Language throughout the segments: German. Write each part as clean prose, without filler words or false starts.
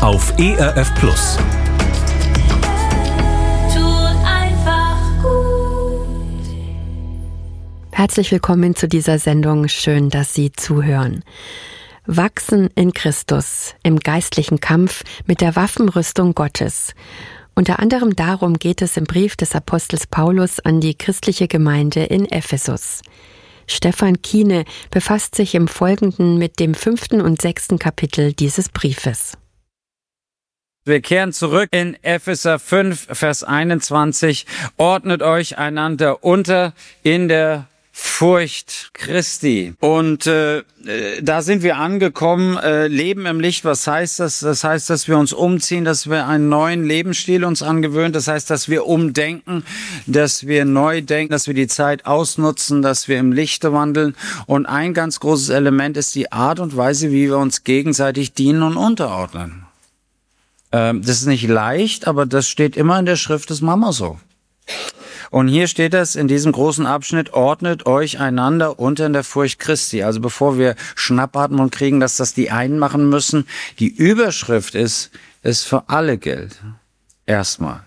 auf ERF Plus. Herzlich willkommen zu dieser Sendung. Schön, dass Sie zuhören. Wachsen in Christus, im geistlichen Kampf mit der Waffenrüstung Gottes. Unter anderem darum geht es im Brief des Apostels Paulus an die christliche Gemeinde in Ephesus. Stefan Kiene befasst sich im Folgenden mit dem 5. und 6. Kapitel dieses Briefes. Wir kehren zurück in Epheser 5, Vers 21. Ordnet euch einander unter in der Furcht Christi. Und da sind wir angekommen, Leben im Licht. Was heißt das? Das heißt, dass wir uns umziehen, dass wir einen neuen Lebensstil uns angewöhnen. Das heißt, dass wir umdenken, dass wir neu denken, dass wir die Zeit ausnutzen, dass wir im Lichte wandeln. Und ein ganz großes Element ist die Art und Weise, wie wir uns gegenseitig dienen und unterordnen. Das ist nicht leicht, aber das steht immer in der Schrift des Mama so. Und hier steht das in diesem großen Abschnitt: Ordnet euch einander unter in der Furcht Christi. Also bevor wir Schnappatmung kriegen, dass das die einen machen müssen. Die Überschrift ist, es für alle gilt. Erstmal.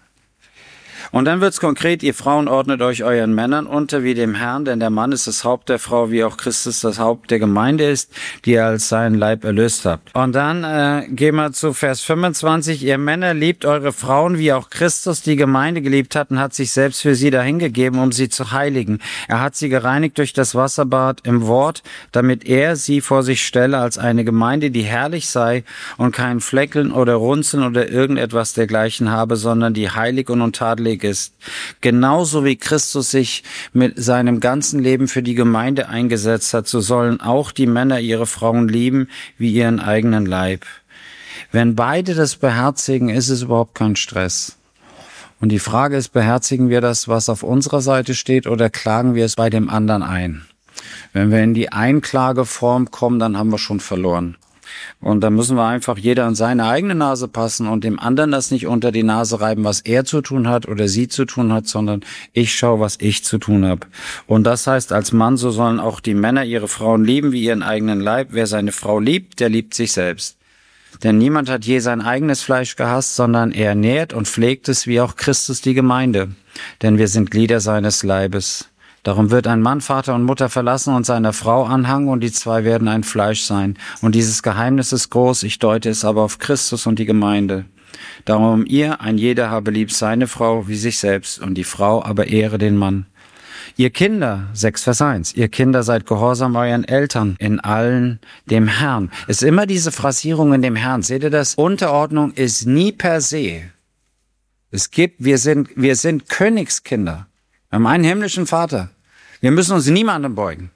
Und dann wird's konkret: Ihr Frauen ordnet euch euren Männern unter wie dem Herrn, denn der Mann ist das Haupt der Frau, wie auch Christus das Haupt der Gemeinde ist, die ihr als seinen Leib erlöst habt. Und dann gehen wir zu Vers 25. Ihr Männer liebt eure Frauen, wie auch Christus die Gemeinde geliebt hat und hat sich selbst für sie dahingegeben, um sie zu heiligen. Er hat sie gereinigt durch das Wasserbad im Wort, damit er sie vor sich stelle als eine Gemeinde, die herrlich sei und kein Fleckeln oder Runzeln oder irgendetwas dergleichen habe, sondern die heilig und untadelig ist. Genauso wie Christus sich mit seinem ganzen Leben für die Gemeinde eingesetzt hat, so sollen auch die Männer ihre Frauen lieben wie ihren eigenen Leib. Wenn beide das beherzigen, ist es überhaupt kein Stress. Und die Frage ist, beherzigen wir das, was auf unserer Seite steht, oder klagen wir es bei dem anderen ein? Wenn wir in die Einklageform kommen, dann haben wir schon verloren. Und da müssen wir einfach jeder an seine eigene Nase passen und dem anderen das nicht unter die Nase reiben, was er zu tun hat oder sie zu tun hat, sondern ich schaue, was ich zu tun habe. Und das heißt, als Mann, so sollen auch die Männer ihre Frauen lieben wie ihren eigenen Leib. Wer seine Frau liebt, der liebt sich selbst. Denn niemand hat je sein eigenes Fleisch gehasst, sondern er nährt und pflegt es, wie auch Christus die Gemeinde. Denn wir sind Glieder seines Leibes. Darum wird ein Mann Vater und Mutter verlassen und seiner Frau anhangen, und die zwei werden ein Fleisch sein. Und dieses Geheimnis ist groß, ich deute es aber auf Christus und die Gemeinde. Darum ein jeder habe lieb seine Frau wie sich selbst, und die Frau aber ehre den Mann. Ihr Kinder, 6 Vers 1, ihr Kinder seid gehorsam euren Eltern in allen dem Herrn. Es ist immer diese Phrasierung in dem Herrn. Seht ihr das? Unterordnung ist nie per se. Wir sind Königskinder. Wir haben einen himmlischen Vater. Wir müssen uns niemandem beugen.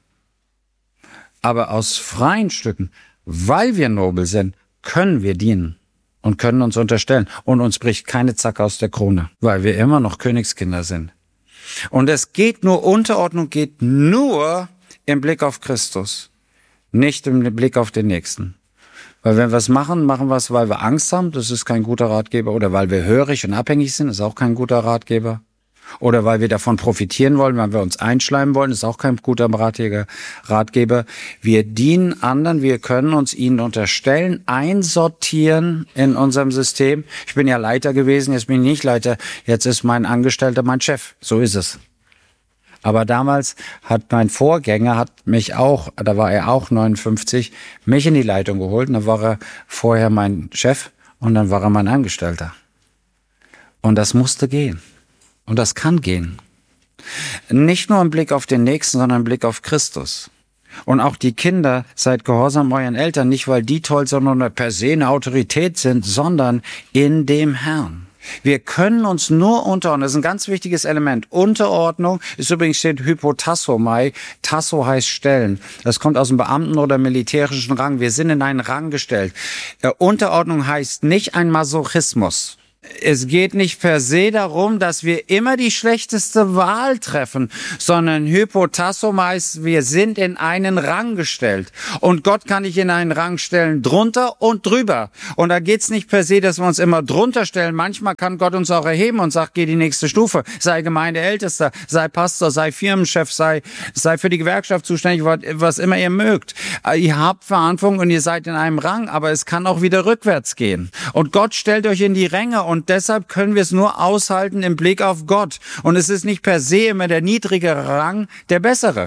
Aber aus freien Stücken, weil wir nobel sind, können wir dienen und können uns unterstellen. Und uns bricht keine Zacke aus der Krone, weil wir immer noch Königskinder sind. Und Unterordnung geht nur im Blick auf Christus, nicht im Blick auf den Nächsten. Weil wenn wir es machen, machen wir es, weil wir Angst haben, das ist kein guter Ratgeber. Oder weil wir hörig und abhängig sind, ist auch kein guter Ratgeber. Oder weil wir davon profitieren wollen, weil wir uns einschleimen wollen, ist auch kein guter Ratgeber. Wir dienen anderen, wir können uns ihnen unterstellen, einsortieren in unserem System. Ich bin ja Leiter gewesen, jetzt bin ich nicht Leiter, jetzt ist mein Angestellter mein Chef. So ist es. Aber damals hat mein Vorgänger, da war er auch 59, mich in die Leitung geholt. Und dann war er vorher mein Chef und dann war er mein Angestellter. Und das musste gehen. Und das kann gehen. Nicht nur im Blick auf den Nächsten, sondern im Blick auf Christus. Und auch die Kinder, seid gehorsam euren Eltern, nicht weil die toll, sondern per se eine Autorität sind, sondern in dem Herrn. Wir können uns nur unterordnen. Das ist ein ganz wichtiges Element. Unterordnung ist übrigens, steht Hypotassomai. Tasso heißt stellen. Das kommt aus dem Beamten- oder militärischen Rang. Wir sind in einen Rang gestellt. Unterordnung heißt nicht ein Masochismus. Es geht nicht per se darum, dass wir immer die schlechteste Wahl treffen, sondern hypotassomais, wir sind in einen Rang gestellt. Und Gott kann dich in einen Rang stellen, drunter und drüber. Und da geht's nicht per se, dass wir uns immer drunter stellen. Manchmal kann Gott uns auch erheben und sagt, geh die nächste Stufe. Sei Gemeindeältester, sei Pastor, sei Firmenchef, sei für die Gewerkschaft zuständig, was immer ihr mögt. Ihr habt Verantwortung und ihr seid in einem Rang, aber es kann auch wieder rückwärts gehen. Und Gott stellt euch in die Ränge und deshalb können wir es nur aushalten im Blick auf Gott. Und es ist nicht per se immer der niedrigere Rang der bessere.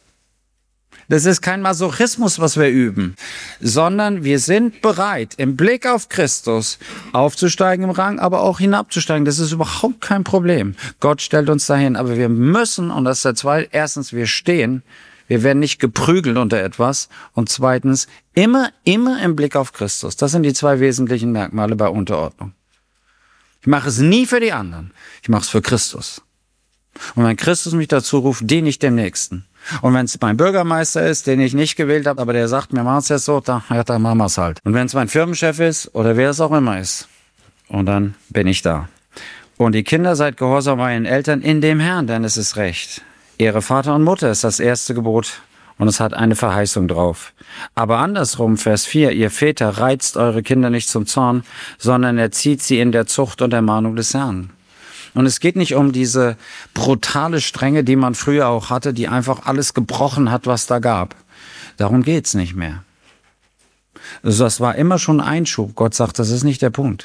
Das ist kein Masochismus, was wir üben, sondern wir sind bereit, im Blick auf Christus aufzusteigen im Rang, aber auch hinabzusteigen. Das ist überhaupt kein Problem. Gott stellt uns dahin, aber wir müssen, und das ist der zweite, erstens, wir stehen, wir werden nicht geprügelt unter etwas, und zweitens, immer im Blick auf Christus. Das sind die zwei wesentlichen Merkmale bei Unterordnung. Ich mache es nie für die anderen. Ich mache es für Christus. Und wenn Christus mich dazu ruft, diene ich dem Nächsten. Und wenn es mein Bürgermeister ist, den ich nicht gewählt habe, aber der sagt, wir machen es jetzt so, dann machen wir es halt. Und wenn es mein Firmenchef ist oder wer es auch immer ist, und dann bin ich da. Und die Kinder, seid gehorsam euren Eltern in dem Herrn, denn es ist recht. Ehre Vater und Mutter ist das erste Gebot. Und es hat eine Verheißung drauf. Aber andersrum, Vers 4, ihr Väter, reizt eure Kinder nicht zum Zorn, sondern erzieht sie in der Zucht und Ermahnung des Herrn. Und es geht nicht um diese brutale Strenge, die man früher auch hatte, die einfach alles gebrochen hat, was da gab. Darum geht's nicht mehr. Also das war immer schon Einschub. Gott sagt, das ist nicht der Punkt.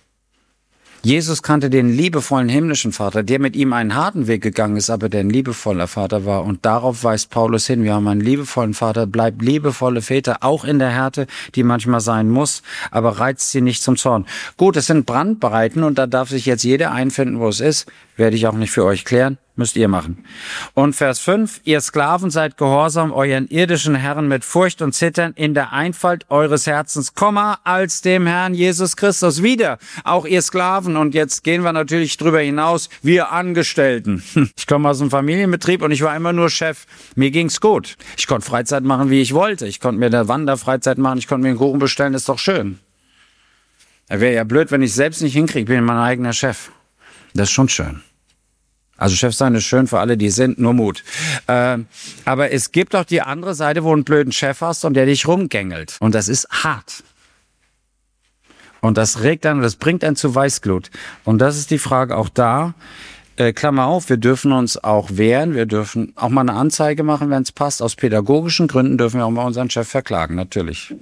Jesus kannte den liebevollen himmlischen Vater, der mit ihm einen harten Weg gegangen ist, aber der ein liebevoller Vater war. Und darauf weist Paulus hin. Wir haben einen liebevollen Vater, bleibt liebevolle Väter, auch in der Härte, die manchmal sein muss, aber reizt sie nicht zum Zorn. Gut, es sind Brandbreiten und da darf sich jetzt jeder einfinden, wo es ist. Werde ich auch nicht für euch klären. Müsst ihr machen. Und Vers 5, ihr Sklaven seid gehorsam euren irdischen Herren mit Furcht und Zittern in der Einfalt eures Herzens, als dem Herrn Jesus Christus. Wieder, auch ihr Sklaven. Und jetzt gehen wir natürlich drüber hinaus, wir Angestellten. Ich komme aus einem Familienbetrieb und ich war immer nur Chef. Mir ging's gut. Ich konnte Freizeit machen, wie ich wollte. Ich konnte mir eine Wanderfreizeit machen, ich konnte mir einen Kuchen bestellen, ist doch schön. Wäre ja blöd, wenn ich es selbst nicht hinkriege, bin mein eigener Chef. Das ist schon schön. Also Chef sein ist schön für alle, die sind, nur Mut. Aber es gibt auch die andere Seite, wo du einen blöden Chef hast und der dich rumgängelt. Und das ist hart. Und das regt einen, das bringt einen zu Weißglut. Und das ist die Frage auch da. Klammer auf, wir dürfen uns auch wehren, wir dürfen auch mal eine Anzeige machen, wenn es passt. Aus pädagogischen Gründen dürfen wir auch mal unseren Chef verklagen, natürlich.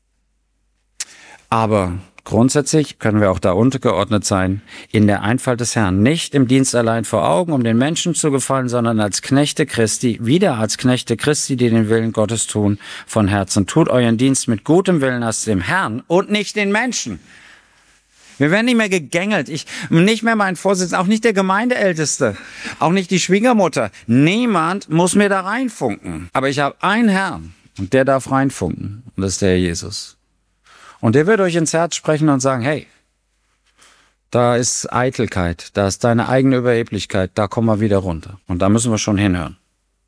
Aber grundsätzlich können wir auch da untergeordnet sein, in der Einfalt des Herrn, nicht im Dienst allein vor Augen, um den Menschen zu gefallen, sondern als Knechte Christi, wieder als Knechte Christi, die den Willen Gottes tun, von Herzen. Tut euren Dienst mit gutem Willen als dem Herrn und nicht den Menschen. Wir werden nicht mehr gegängelt. Nicht mehr mein Vorsitzender, auch nicht der Gemeindeälteste, auch nicht die Schwiegermutter. Niemand muss mir da reinfunken. Aber ich habe einen Herrn und der darf reinfunken. Und das ist der Jesus. Und der wird euch ins Herz sprechen und sagen, hey, da ist Eitelkeit, da ist deine eigene Überheblichkeit, da kommen wir wieder runter. Und da müssen wir schon hinhören.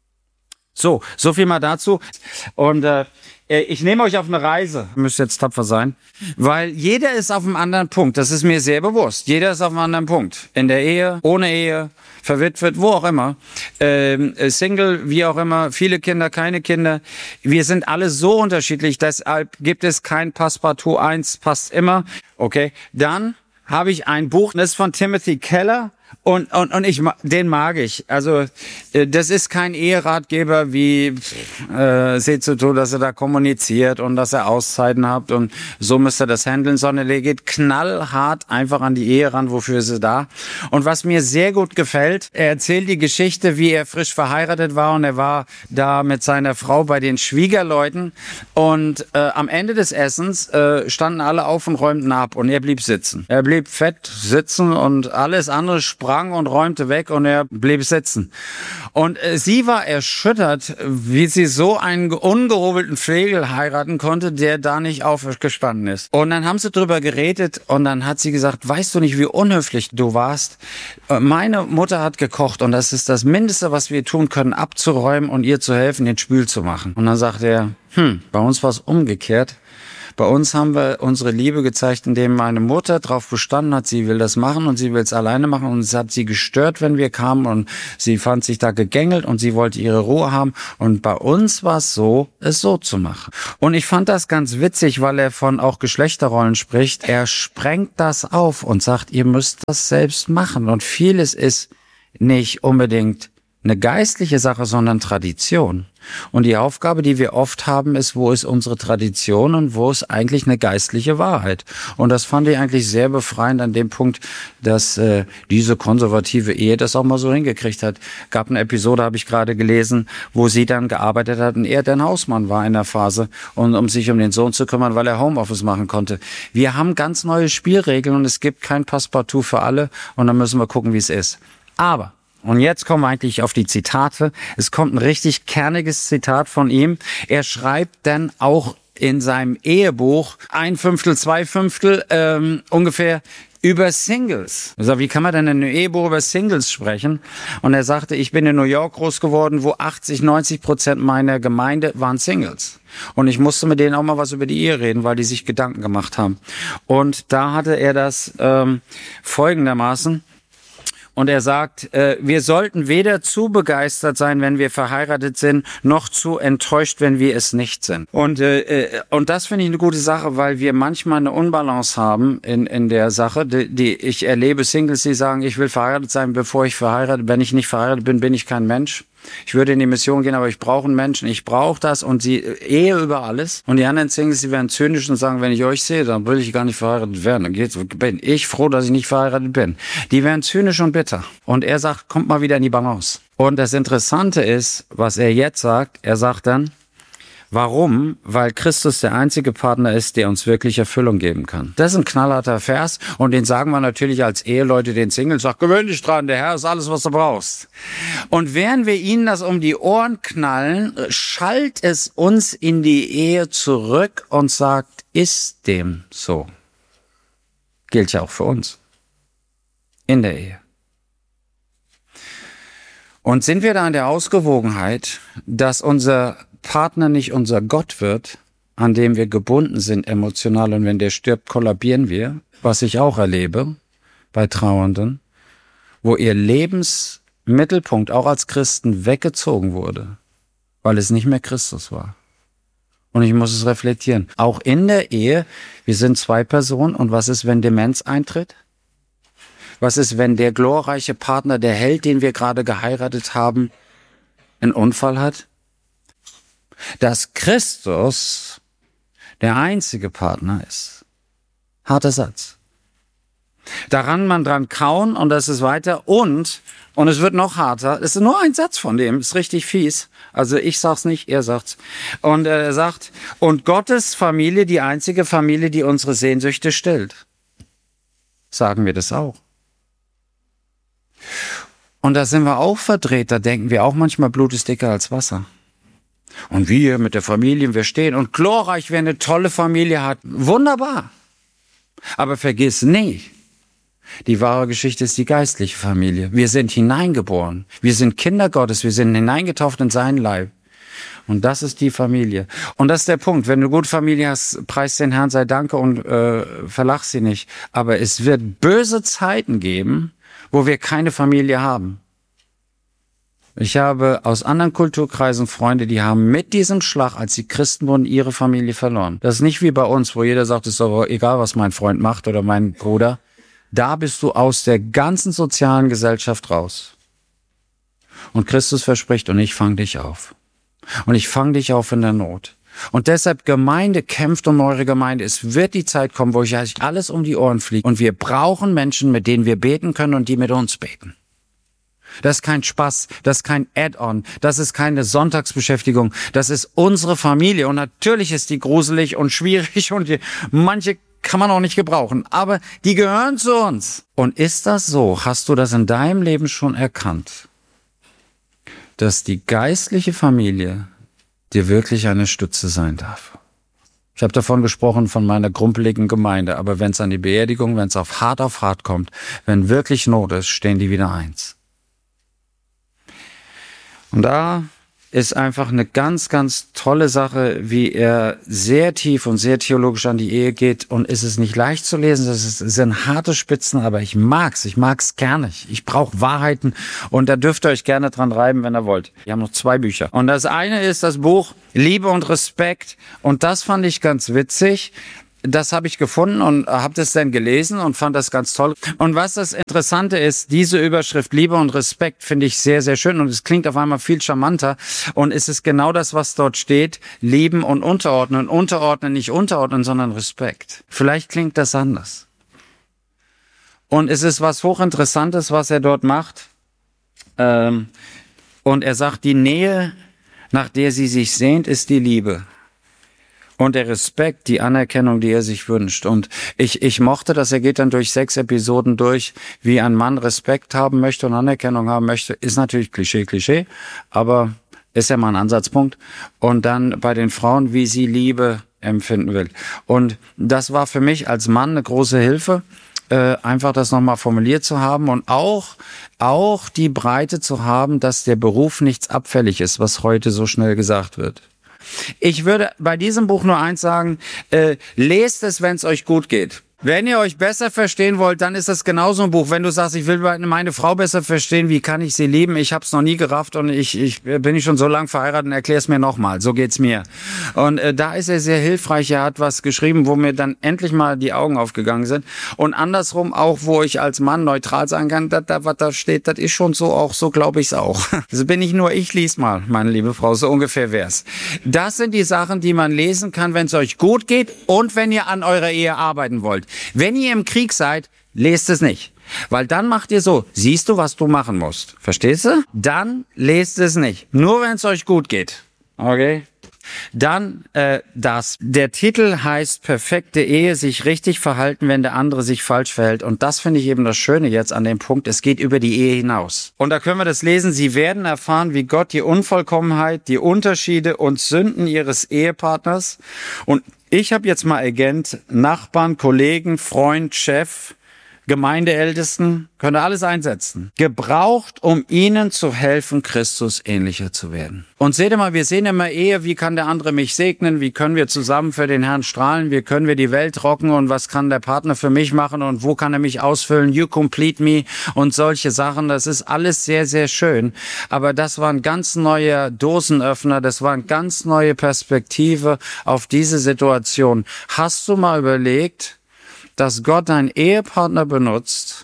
So viel mal dazu. Und ich nehme euch auf eine Reise. Ihr müsst jetzt tapfer sein. Weil jeder ist auf einem anderen Punkt. Das ist mir sehr bewusst. Jeder ist auf einem anderen Punkt. In der Ehe, ohne Ehe, verwitwet, wo auch immer. Single, wie auch immer. Viele Kinder, keine Kinder. Wir sind alle so unterschiedlich. Deshalb gibt es kein Passepartout. Eins passt immer. Okay. Dann habe ich ein Buch. Das ist von Timothy Keller. Und den mag ich. Also das ist kein Eheratgeber wie seht zu tun, dass er da kommuniziert und dass er Auszeiten habt und so müsst ihr das handeln, sondern der geht knallhart einfach an die Ehe ran, wofür ist er da. Und was mir sehr gut gefällt, er erzählt die Geschichte, wie er frisch verheiratet war und er war da mit seiner Frau bei den Schwiegerleuten und am Ende des Essens standen alle auf und räumten ab und er blieb sitzen. Er blieb fett sitzen und alles andere sprang und räumte weg und er blieb sitzen. Und sie war erschüttert, wie sie so einen ungehobelten Flegel heiraten konnte, der da nicht aufgestanden ist. Und dann haben sie drüber geredet und dann hat sie gesagt, weißt du nicht, wie unhöflich du warst? Meine Mutter hat gekocht und das ist das Mindeste, was wir tun können, abzuräumen und ihr zu helfen, den Spül zu machen. Und dann sagt er, bei uns war es umgekehrt. Bei uns haben wir unsere Liebe gezeigt, indem meine Mutter darauf bestanden hat, sie will das machen und sie will es alleine machen und es hat sie gestört, wenn wir kamen und sie fand sich da gegängelt und sie wollte ihre Ruhe haben und bei uns war es so zu machen. Und ich fand das ganz witzig, weil er von auch Geschlechterrollen spricht. Er sprengt das auf und sagt, ihr müsst das selbst machen und vieles ist nicht unbedingt eine geistliche Sache, sondern Tradition. Und die Aufgabe, die wir oft haben, ist, wo ist unsere Tradition und wo ist eigentlich eine geistliche Wahrheit? Und das fand ich eigentlich sehr befreiend an dem Punkt, dass diese konservative Ehe das auch mal so hingekriegt hat. Gab eine Episode, habe ich gerade gelesen, wo sie dann gearbeitet hat und er dann Hausmann war in der Phase, und um sich um den Sohn zu kümmern, weil er Homeoffice machen konnte. Wir haben ganz neue Spielregeln und es gibt kein Passepartout für alle und dann müssen wir gucken, wie es ist. Aber und jetzt kommen wir eigentlich auf die Zitate. Es kommt ein richtig kerniges Zitat von ihm. Er schreibt dann auch in seinem Ehebuch 1/5, 2/5 ungefähr über Singles. Also wie kann man denn in einem Ehebuch über Singles sprechen? Und er sagte, ich bin in New York groß geworden, wo 80-90% meiner Gemeinde waren Singles. Und ich musste mit denen auch mal was über die Ehe reden, weil die sich Gedanken gemacht haben. Und da hatte er das folgendermaßen. Und er sagt, wir sollten weder zu begeistert sein, wenn wir verheiratet sind, noch zu enttäuscht, wenn wir es nicht sind. Und das finde ich eine gute Sache, weil wir manchmal eine Unbalance haben in der Sache. Ich erlebe Singles, die sagen, ich will verheiratet sein, bevor ich verheiratet bin. Wenn ich nicht verheiratet bin, bin ich kein Mensch. Ich würde in die Mission gehen, aber ich brauche einen Menschen, ich brauche das und sie Ehe über alles. Und die anderen Singles, die werden zynisch und sagen, wenn ich euch sehe, dann will ich gar nicht verheiratet werden. Dann bin ich froh, dass ich nicht verheiratet bin. Die werden zynisch und bitter. Und er sagt, kommt mal wieder in die Balance. Und das Interessante ist, was er jetzt sagt, er sagt dann, warum? Weil Christus der einzige Partner ist, der uns wirklich Erfüllung geben kann. Das ist ein knallharter Vers und den sagen wir natürlich als Eheleute den Singles, sag, gewöhn dich dran, der Herr ist alles, was du brauchst. Und während wir ihnen das um die Ohren knallen, schallt es uns in die Ehe zurück und sagt, ist dem so? Gilt ja auch für uns. In der Ehe. Und sind wir da in der Ausgewogenheit, dass unser Partner nicht unser Gott wird, an dem wir gebunden sind emotional und wenn der stirbt, kollabieren wir, was ich auch erlebe bei Trauernden, wo ihr Lebensmittelpunkt auch als Christen weggezogen wurde, weil es nicht mehr Christus war. Und ich muss es reflektieren. Auch in der Ehe, wir sind zwei Personen und was ist, wenn Demenz eintritt? Was ist, wenn der glorreiche Partner, der Held, den wir gerade geheiratet haben, einen Unfall hat? Dass Christus der einzige Partner ist. Harter Satz. Daran man dran kauen und das ist weiter und es wird noch harter. Es ist nur ein Satz von dem, ist richtig fies. Also ich sag's nicht, er sagt's. Und er sagt, und Gottes Familie, die einzige Familie, die unsere Sehnsüchte stillt. Sagen wir das auch. Und da sind wir auch verdreht, da denken wir auch manchmal, Blut ist dicker als Wasser. Und wir mit der Familie, wir stehen und glorreich, wer eine tolle Familie hat. Wunderbar. Aber vergiss nicht, die wahre Geschichte ist die geistliche Familie. Wir sind hineingeboren. Wir sind Kinder Gottes. Wir sind hineingetauft in seinen Leib. Und das ist die Familie. Und das ist der Punkt. Wenn du eine gute Familie hast, preis den Herrn, sei Danke und verlach sie nicht. Aber es wird böse Zeiten geben, wo wir keine Familie haben. Ich habe aus anderen Kulturkreisen Freunde, die haben mit diesem Schlag, als sie Christen wurden, ihre Familie verloren. Das ist nicht wie bei uns, wo jeder sagt, es ist aber egal, was mein Freund macht oder mein Bruder. Da bist du aus der ganzen sozialen Gesellschaft raus. Und Christus verspricht, und ich fange dich auf. Und ich fange dich auf in der Not. Und deshalb, Gemeinde, kämpft um eure Gemeinde. Es wird die Zeit kommen, wo euch alles um die Ohren fliegt. Und wir brauchen Menschen, mit denen wir beten können und die mit uns beten. Das ist kein Spaß, das ist kein Add-on, das ist keine Sonntagsbeschäftigung, das ist unsere Familie. Und natürlich ist die gruselig und schwierig und manche kann man auch nicht gebrauchen, aber die gehören zu uns. Und ist das so? Hast du das in deinem Leben schon erkannt, dass die geistliche Familie dir wirklich eine Stütze sein darf? Ich habe davon gesprochen, von meiner grumpeligen Gemeinde, aber wenn es an die Beerdigung, wenn es auf hart kommt, wenn wirklich Not ist, stehen die wieder eins. Und da ist einfach eine ganz, ganz tolle Sache, wie er sehr tief und sehr theologisch an die Ehe geht. Und es ist nicht leicht zu lesen, es sind harte Spitzen, aber ich mag's gerne. Ich brauche Wahrheiten und da dürft ihr euch gerne dran reiben, wenn ihr wollt. Wir haben noch 2 Bücher. Und das eine ist das Buch Liebe und Respekt. Und das fand ich ganz witzig. Das habe ich gefunden und habe das dann gelesen und fand das ganz toll. Und was das Interessante ist, diese Überschrift Liebe und Respekt finde ich sehr, sehr schön und es klingt auf einmal viel charmanter. Und es ist genau das, was dort steht, lieben und unterordnen. Unterordnen, nicht unterordnen, sondern Respekt. Vielleicht klingt das anders. Und es ist was Hochinteressantes, was er dort macht. Und er sagt, die Nähe, nach der sie sich sehnt, ist die Liebe. Und der Respekt, die Anerkennung, die er sich wünscht. Und ich mochte das, er geht dann durch 6 Episoden durch, wie ein Mann Respekt haben möchte und Anerkennung haben möchte. Ist natürlich Klischee, aber ist ja mal ein Ansatzpunkt. Und dann bei den Frauen, wie sie Liebe empfinden will. Und das war für mich als Mann eine große Hilfe, einfach das nochmal formuliert zu haben und auch die Breite zu haben, dass der Beruf nichts abfällig ist, was heute so schnell gesagt wird. Ich würde bei diesem Buch nur eins sagen, lest es, wenn es euch gut geht. Wenn ihr euch besser verstehen wollt, dann ist das genauso ein Buch. Wenn du sagst, ich will meine Frau besser verstehen, wie kann ich sie lieben? Ich habe es noch nie gerafft und ich bin schon so lang verheiratet und erklär es mir nochmal. So geht's mir. Und da ist er sehr hilfreich. Er hat was geschrieben, wo mir dann endlich mal die Augen aufgegangen sind. Und andersrum auch, wo ich als Mann neutral sagen kann, was da steht, das ist schon so, auch so glaube ich's auch. Das bin nicht nur ich, lies mal, meine liebe Frau, so ungefähr wär's. Das sind die Sachen, die man lesen kann, wenn es euch gut geht und wenn ihr an eurer Ehe arbeiten wollt. Wenn ihr im Krieg seid, lest es nicht. Weil dann macht ihr so, siehst du, was du machen musst. Verstehst du? Dann lest es nicht. Nur wenn es euch gut geht. Okay? Dann der Titel heißt Perfekte Ehe, sich richtig verhalten, wenn der andere sich falsch verhält. Und das finde ich eben das Schöne jetzt an dem Punkt, es geht über die Ehe hinaus. Und da können wir das lesen, sie werden erfahren, wie Gott die Unvollkommenheit, die Unterschiede und Sünden ihres Ehepartners und ich habe jetzt mal Agent, Nachbarn, Kollegen, Freund, Chef, Gemeindeältesten, könnt ihr alles einsetzen. Gebraucht, um ihnen zu helfen, Christus ähnlicher zu werden. Und seht ihr mal, wir sehen immer Ehe, wie kann der andere mich segnen, wie können wir zusammen für den Herrn strahlen, wie können wir die Welt rocken und was kann der Partner für mich machen und wo kann er mich ausfüllen, you complete me und solche Sachen. Das ist alles sehr, sehr schön. Aber das war ein ganz neuer Dosenöffner, das war eine ganz neue Perspektive auf diese Situation. Hast du mal überlegt, dass Gott deinen Ehepartner benutzt,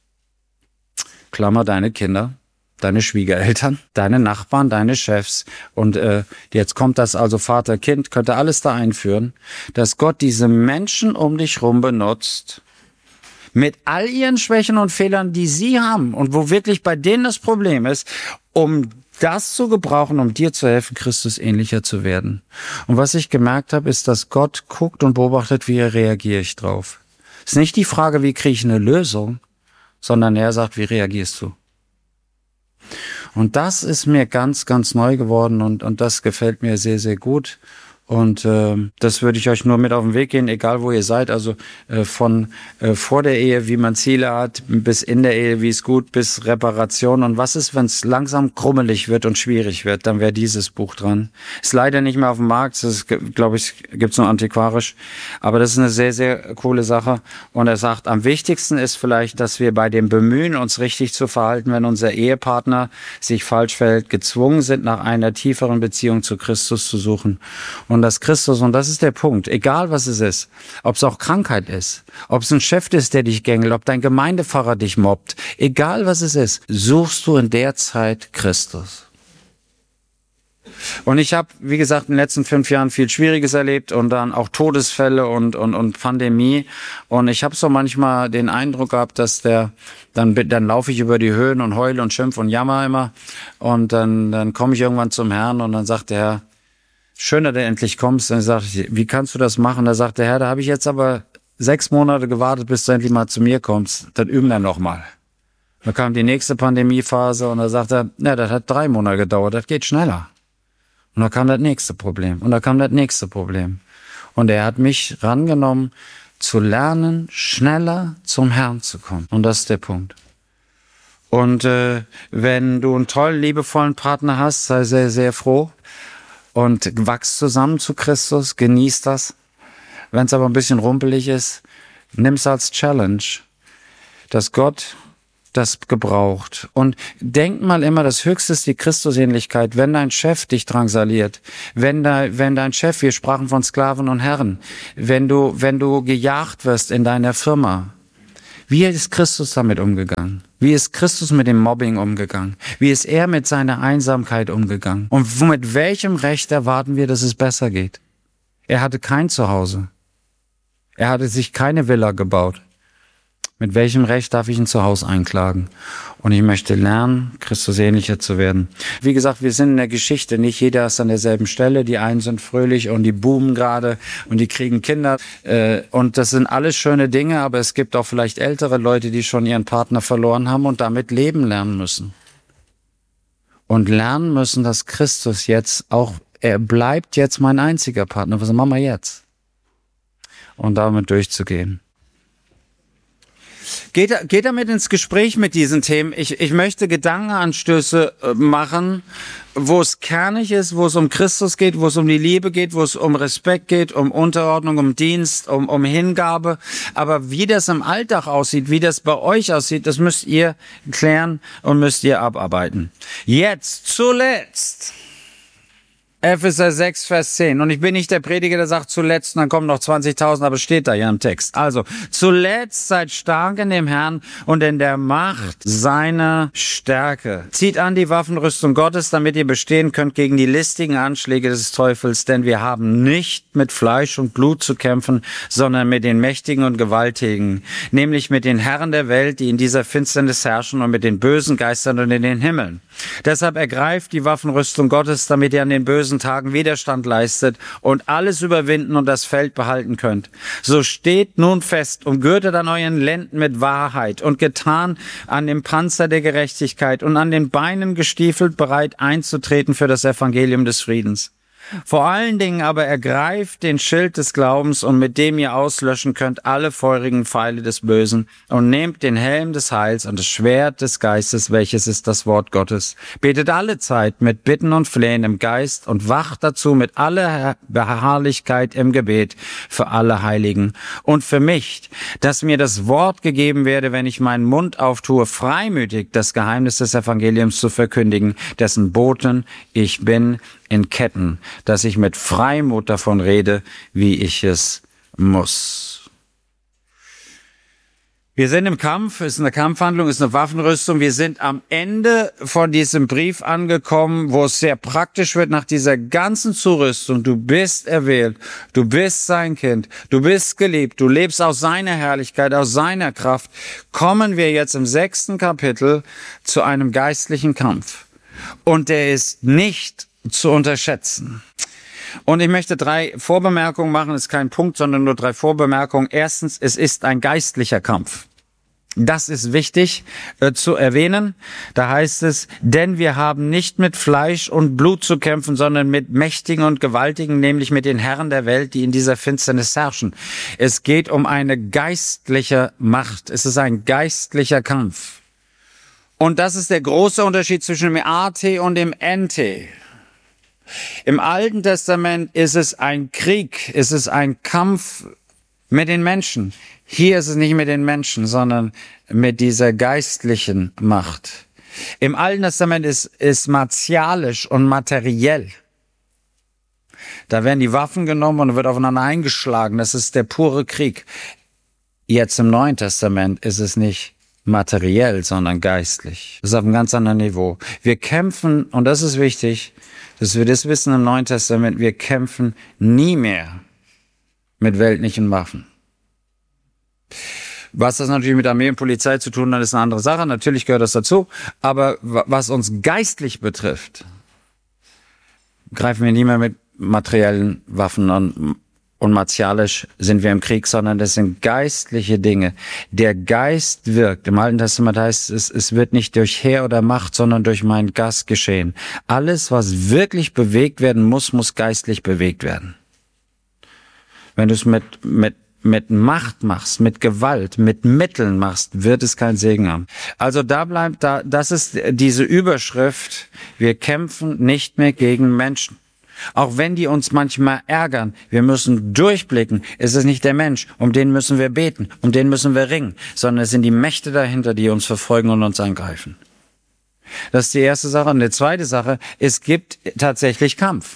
Klammer, deine Kinder, deine Schwiegereltern, deine Nachbarn, deine Chefs und jetzt kommt das also Vater, Kind, könnt ihr alles da einführen, dass Gott diese Menschen um dich rum benutzt, mit all ihren Schwächen und Fehlern, die sie haben und wo wirklich bei denen das Problem ist, um das zu gebrauchen, um dir zu helfen, Christus ähnlicher zu werden. Und was ich gemerkt habe, ist, dass Gott guckt und beobachtet, wie reagiere ich drauf. Es ist nicht die Frage, wie kriege ich eine Lösung, sondern er sagt, wie reagierst du? Und das ist mir ganz, ganz neu geworden und das gefällt mir sehr, sehr gut. Und das würde ich euch nur mit auf den Weg gehen, egal wo ihr seid. Also von vor der Ehe, wie man Ziele hat, bis in der Ehe, wie es gut, bis Reparation. Und was ist, wenn es langsam krummelig wird und schwierig wird? Dann wäre dieses Buch dran. Ist leider nicht mehr auf dem Markt. Das glaube ich, gibt's nur antiquarisch. Aber das ist eine sehr, sehr coole Sache. Und er sagt, am wichtigsten ist vielleicht, dass wir bei dem Bemühen, uns richtig zu verhalten, wenn unser Ehepartner sich falsch verhält, gezwungen sind, nach einer tieferen Beziehung zu Christus zu suchen. Und das Christus, und das ist der Punkt, egal was es ist, ob es auch Krankheit ist, ob es ein Chef ist, der dich gängelt, ob dein Gemeindepfarrer dich mobbt, egal was es ist, suchst du in der Zeit Christus. Und ich habe, wie gesagt, in den letzten 5 Jahren viel Schwieriges erlebt und dann auch Todesfälle und Pandemie. Und ich habe so manchmal den Eindruck gehabt, dass dann laufe ich über die Höhen und heule und schimpf und jammer immer. Und dann komme ich irgendwann zum Herrn und dann sagt der Herr, schön, dass du endlich kommst. Dann sage ich, wie kannst du das machen? Da sagt der Herr, da habe ich jetzt aber 6 Monate gewartet, bis du endlich mal zu mir kommst. Dann üben wir nochmal. Dann kam die nächste Pandemiephase und da sagt er, das hat 3 Monate gedauert, das geht schneller. Und da kam das nächste Problem. Und da kam das nächste Problem. Und er hat mich rangenommen, zu lernen, schneller zum Herrn zu kommen. Und das ist der Punkt. Und wenn du einen tollen, liebevollen Partner hast, sei sehr, sehr froh und wachs zusammen zu Christus, genieß das. Wenn es aber ein bisschen rumpelig ist, nimm es als Challenge, dass Gott das gebraucht. Und denk mal immer, das Höchste ist die Christusähnlichkeit. Wenn dein Chef dich drangsaliert, wenn dein Chef, wir sprachen von Sklaven und Herren, wenn du gejagt wirst in deiner Firma, wie ist Christus damit umgegangen? Wie ist Christus mit dem Mobbing umgegangen? Wie ist er mit seiner Einsamkeit umgegangen? Und mit welchem Recht erwarten wir, dass es besser geht? Er hatte kein Zuhause. Er hatte sich keine Villa gebaut. Mit welchem Recht darf ich ihn zu Hause einklagen? Und ich möchte lernen, Christus ähnlicher zu werden. Wie gesagt, wir sind in der Geschichte. Nicht jeder ist an derselben Stelle. Die einen sind fröhlich und die boomen gerade und die kriegen Kinder. Und das sind alles schöne Dinge, aber es gibt auch vielleicht ältere Leute, die schon ihren Partner verloren haben und damit leben lernen müssen. Und lernen müssen, dass Christus jetzt auch, er bleibt jetzt mein einziger Partner. Was machen wir jetzt? Und damit durchzugehen. Geht damit ins Gespräch mit diesen Themen. Ich möchte Gedankenanstöße machen, wo es kernig ist, wo es um Christus geht, wo es um die Liebe geht, wo es um Respekt geht, um Unterordnung, um Dienst, um Hingabe. Aber wie das im Alltag aussieht, wie das bei euch aussieht, das müsst ihr klären und müsst ihr abarbeiten. Jetzt zuletzt. Epheser 6, Vers 10. Und ich bin nicht der Prediger, der sagt zuletzt, und dann kommen noch 20.000, aber steht da ja im Text. Also, zuletzt seid stark in dem Herrn und in der Macht seiner Stärke. Zieht an die Waffenrüstung Gottes, damit ihr bestehen könnt gegen die listigen Anschläge des Teufels, denn wir haben nicht mit Fleisch und Blut zu kämpfen, sondern mit den Mächtigen und Gewaltigen, nämlich mit den Herren der Welt, die in dieser Finsternis herrschen, und mit den bösen Geistern und in den Himmeln. Deshalb ergreift die Waffenrüstung Gottes, damit ihr an den bösen Tagen Widerstand leistet und alles überwinden und das Feld behalten könnt. So steht nun fest, umgürtet an euren Lenden mit Wahrheit und getan an dem Panzer der Gerechtigkeit und an den Beinen gestiefelt, bereit einzutreten für das Evangelium des Friedens. Vor allen Dingen aber ergreift den Schild des Glaubens, und mit dem ihr auslöschen könnt alle feurigen Pfeile des Bösen, und nehmt den Helm des Heils und das Schwert des Geistes, welches ist das Wort Gottes. Betet alle Zeit mit Bitten und Flehen im Geist und wacht dazu mit aller Beharrlichkeit im Gebet für alle Heiligen und für mich, dass mir das Wort gegeben werde, wenn ich meinen Mund auftue, freimütig das Geheimnis des Evangeliums zu verkündigen, dessen Boten ich bin in Ketten, dass ich mit Freimut davon rede, wie ich es muss. Wir sind im Kampf, ist eine Kampfhandlung, ist eine Waffenrüstung. Wir sind am Ende von diesem Brief angekommen, wo es sehr praktisch wird nach dieser ganzen Zurüstung. Du bist erwählt, du bist sein Kind, du bist geliebt, du lebst aus seiner Herrlichkeit, aus seiner Kraft. Kommen wir jetzt im 6. Kapitel zu einem geistlichen Kampf. Und der ist nicht zu unterschätzen. Und ich möchte 3 Vorbemerkungen machen, ist kein Punkt, sondern nur 3 Vorbemerkungen. Erstens, es ist ein geistlicher Kampf. Das ist wichtig zu erwähnen. Da heißt es, denn wir haben nicht mit Fleisch und Blut zu kämpfen, sondern mit Mächtigen und Gewaltigen, nämlich mit den Herren der Welt, die in dieser Finsternis herrschen. Es geht um eine geistliche Macht. Es ist ein geistlicher Kampf. Und das ist der große Unterschied zwischen dem AT und dem NT. Im Alten Testament ist es ein Krieg, ist es ein Kampf mit den Menschen. Hier ist es nicht mit den Menschen, sondern mit dieser geistlichen Macht. Im Alten Testament ist es martialisch und materiell. Da werden die Waffen genommen und wird aufeinander eingeschlagen. Das ist der pure Krieg. Jetzt im Neuen Testament ist es nicht materiell, sondern geistlich. Das ist auf einem ganz anderen Niveau. Wir kämpfen, und das ist wichtig, dass wir das wissen im Neuen Testament, wir kämpfen nie mehr mit weltlichen Waffen. Was das natürlich mit Armee und Polizei zu tun hat, ist eine andere Sache. Natürlich gehört das dazu. Aber was uns geistlich betrifft, greifen wir nie mehr mit materiellen Waffen an. Und martialisch sind wir im Krieg, sondern das sind geistliche Dinge. Der Geist wirkt. Im Alten Testament heißt es, es wird nicht durch Heer oder Macht, sondern durch meinen Geist geschehen. Alles, was wirklich bewegt werden muss, muss geistlich bewegt werden. Wenn du es mit mit Macht machst, mit Gewalt, mit Mitteln machst, wird es keinen Segen haben. Also das ist diese Überschrift, wir kämpfen nicht mehr gegen Menschen. Auch wenn die uns manchmal ärgern, wir müssen durchblicken, es ist nicht der Mensch, um den müssen wir beten, um den müssen wir ringen, sondern es sind die Mächte dahinter, die uns verfolgen und uns angreifen. Das ist die erste Sache. Und die zweite Sache, es gibt tatsächlich Kampf.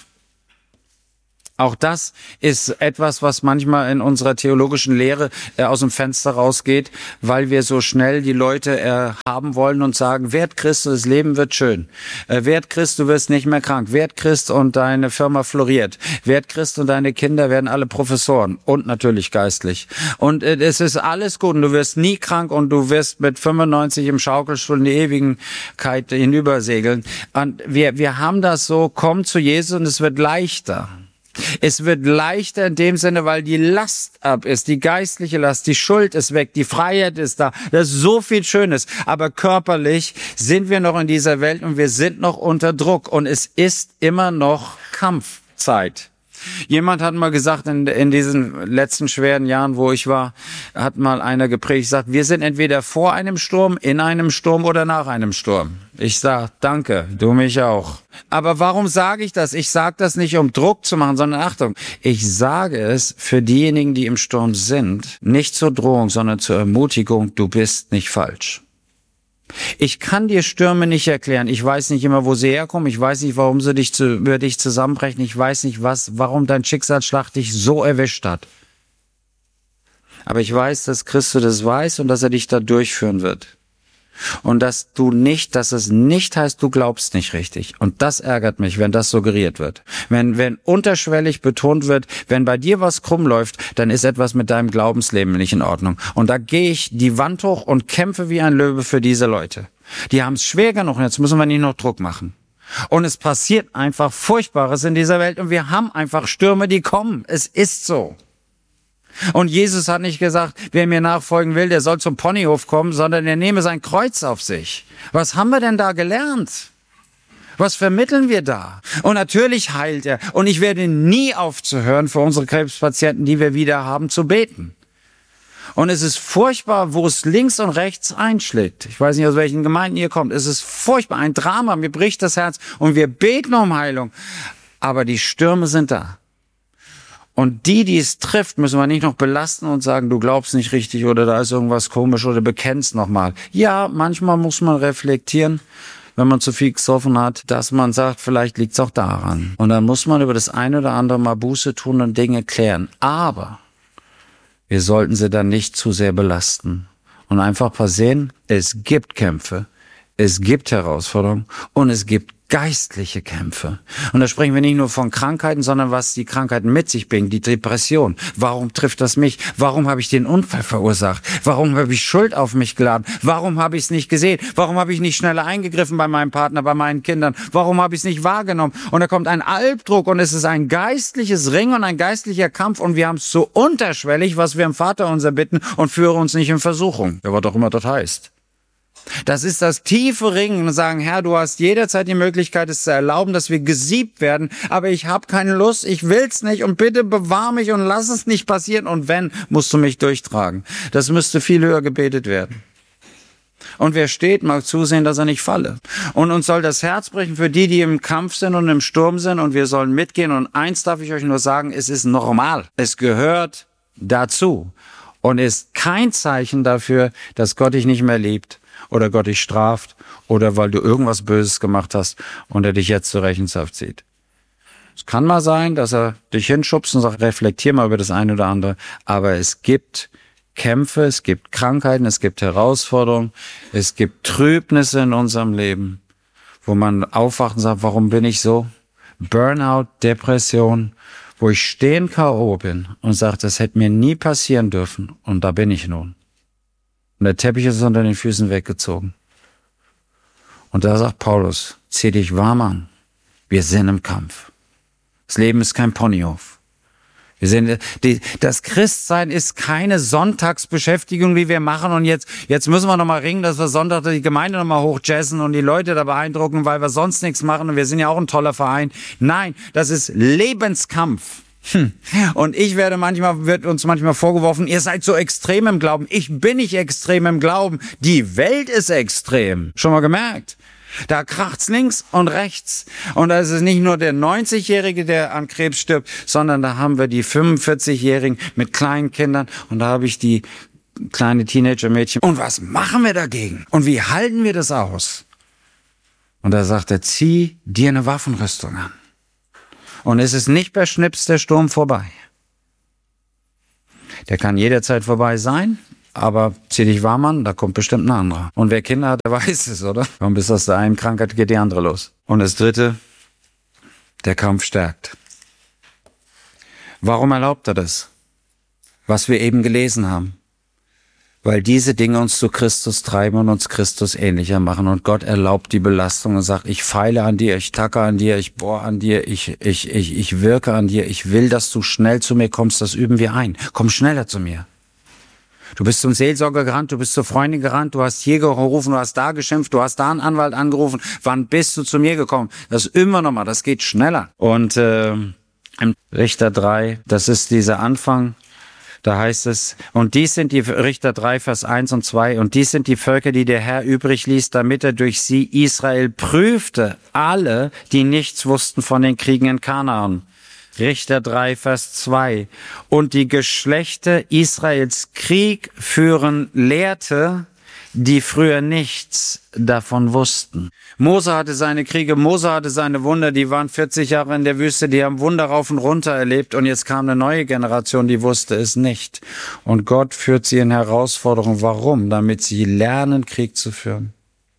Auch das ist etwas, was manchmal in unserer theologischen Lehre aus dem Fenster rausgeht, weil wir so schnell die Leute haben wollen und sagen, werd Christ, das Leben wird schön. Werd Christ, du wirst nicht mehr krank. Werd Christ und deine Firma floriert. Werd Christ und deine Kinder werden alle Professoren und natürlich geistlich. Und es ist alles gut und du wirst nie krank und du wirst mit 95 im Schaukelstuhl in die Ewigkeit hinübersegeln. Und wir haben das so, komm zu Jesus und es wird leichter. Es wird leichter in dem Sinne, weil die Last ab ist, die geistliche Last, die Schuld ist weg, die Freiheit ist da. Das ist so viel Schönes. Aber körperlich sind wir noch in dieser Welt und wir sind noch unter Druck. Und es ist immer noch Kampfzeit. Jemand hat mal gesagt, in diesen letzten schweren Jahren, wo ich war, hat mal einer gepredigt, sagt, wir sind entweder vor einem Sturm, in einem Sturm oder nach einem Sturm. Ich sag, danke, du mich auch. Aber warum sage ich das? Ich sage das nicht, um Druck zu machen, sondern Achtung, ich sage es für diejenigen, die im Sturm sind, nicht zur Drohung, sondern zur Ermutigung, du bist nicht falsch. Ich kann dir Stürme nicht erklären. Ich weiß nicht immer, wo sie herkommen. Ich weiß nicht, warum sie über dich zusammenbrechen. Ich weiß nicht, warum dein Schicksalsschlag dich so erwischt hat. Aber ich weiß, dass Christus das weiß und dass er dich da durchführen wird. Und dass es nicht heißt, du glaubst nicht richtig. Und das ärgert mich, wenn das suggeriert wird. Wenn unterschwellig betont wird, wenn bei dir was krumm läuft, dann ist etwas mit deinem Glaubensleben nicht in Ordnung. Und da gehe ich die Wand hoch und kämpfe wie ein Löwe für diese Leute. Die haben es schwer genug, jetzt müssen wir nicht noch Druck machen. Und es passiert einfach Furchtbares in dieser Welt und wir haben einfach Stürme, die kommen. Es ist so. Und Jesus hat nicht gesagt, wer mir nachfolgen will, der soll zum Ponyhof kommen, sondern er nehme sein Kreuz auf sich. Was haben wir denn da gelernt? Was vermitteln wir da? Und natürlich heilt er. Und ich werde nie aufzuhören, für unsere Krebspatienten, die wir wieder haben, zu beten. Und es ist furchtbar, wo es links und rechts einschlägt. Ich weiß nicht, aus welchen Gemeinden ihr kommt. Es ist furchtbar, ein Drama, mir bricht das Herz. Und wir beten um Heilung. Aber die Stürme sind da. Und die es trifft, müssen wir nicht noch belasten und sagen, du glaubst nicht richtig oder da ist irgendwas komisch oder bekennst nochmal. Ja, manchmal muss man reflektieren, wenn man zu viel gesoffen hat, dass man sagt, vielleicht liegt's auch daran. Und dann muss man über das eine oder andere mal Buße tun und Dinge klären. Aber wir sollten sie dann nicht zu sehr belasten. Und einfach mal sehen, es gibt Kämpfe, es gibt Herausforderungen und es gibt geistliche Kämpfe. Und da sprechen wir nicht nur von Krankheiten, sondern was die Krankheiten mit sich bringen, die Depression. Warum trifft das mich? Warum habe ich den Unfall verursacht? Warum habe ich Schuld auf mich geladen? Warum habe ich es nicht gesehen? Warum habe ich nicht schneller eingegriffen bei meinem Partner, bei meinen Kindern? Warum habe ich es nicht wahrgenommen? Und da kommt ein Albdruck und es ist ein geistliches Ringen und ein geistlicher Kampf und wir haben es so unterschwellig, was wir im Vaterunser bitten und führe uns nicht in Versuchung. Ja, was doch immer das heißt. Das ist das tiefe Ringen und sagen, Herr, du hast jederzeit die Möglichkeit, es zu erlauben, dass wir gesiebt werden, aber ich habe keine Lust, ich will's nicht und bitte bewahr mich und lass es nicht passieren und wenn, musst du mich durchtragen. Das müsste viel höher gebetet werden. Und wer steht, mag zusehen, dass er nicht falle. Und uns soll das Herz brechen für die im Kampf sind und im Sturm sind und wir sollen mitgehen und eins darf ich euch nur sagen, es ist normal. Es gehört dazu und ist kein Zeichen dafür, dass Gott dich nicht mehr liebt. Oder Gott dich straft oder weil du irgendwas Böses gemacht hast und er dich jetzt zur Rechenschaft zieht. Es kann mal sein, dass er dich hinschubst und sagt, reflektier mal über das eine oder andere, aber es gibt Kämpfe, es gibt Krankheiten, es gibt Herausforderungen, es gibt Trübnisse in unserem Leben, wo man aufwacht und sagt, warum bin ich so? Burnout, Depression, wo ich stehen K.O. bin und sage, das hätte mir nie passieren dürfen und da bin ich nun. Und der Teppich ist unter den Füßen weggezogen. Und da sagt Paulus, zieh dich warm an. Wir sind im Kampf. Das Leben ist kein Ponyhof. Das Christsein ist keine Sonntagsbeschäftigung, die wir machen. Und jetzt müssen wir noch mal ringen, dass wir Sonntag die Gemeinde noch mal hochjazzen und die Leute da beeindrucken, weil wir sonst nichts machen. Und wir sind ja auch ein toller Verein. Nein, das ist Lebenskampf. Und wird uns manchmal vorgeworfen, ihr seid so extrem im Glauben. Ich bin nicht extrem im Glauben. Die Welt ist extrem. Schon mal gemerkt? Da kracht's links und rechts. Und da ist es nicht nur der 90-Jährige, der an Krebs stirbt, sondern da haben wir die 45-Jährigen mit kleinen Kindern und da habe ich die kleine Teenager-Mädchen. Und was machen wir dagegen? Und wie halten wir das aus? Und da sagt er, zieh dir eine Waffenrüstung an. Und es ist nicht per Schnips der Sturm vorbei. Der kann jederzeit vorbei sein, aber zieh dich warm an, da kommt bestimmt ein anderer. Und wer Kinder hat, der weiß es, oder? Und bis aus der einen Krankheit geht die andere los. Und das dritte, der Kampf stärkt. Warum erlaubt er das? Was wir eben gelesen haben. Weil diese Dinge uns zu Christus treiben und uns Christus ähnlicher machen. Und Gott erlaubt die Belastung und sagt, ich feile an dir, ich tacke an dir, ich bohre an dir, ich wirke an dir. Ich will, dass du schnell zu mir kommst, das üben wir ein. Komm schneller zu mir. Du bist zum Seelsorger gerannt, du bist zur Freundin gerannt, du hast hier gerufen, du hast da geschimpft, du hast da einen Anwalt angerufen. Wann bist du zu mir gekommen? Das üben wir nochmal, das geht schneller. Und im Richter 3, das ist dieser Anfang. Da heißt es, und dies sind die Richter 3, Vers 1 und 2, und dies sind die Völker, die der Herr übrig ließ, damit er durch sie Israel prüfte, alle, die nichts wussten von den Kriegen in Kanaan. Richter 3, Vers 2. Und die Geschlechter Israels Krieg führen lehrte, die früher nichts davon wussten. Mose hatte seine Kriege, Mose hatte seine Wunder, die waren 40 Jahre in der Wüste, die haben Wunder rauf und runter erlebt und jetzt kam eine neue Generation, die wusste es nicht. Und Gott führt sie in Herausforderung. Warum? Damit sie lernen, Krieg zu führen.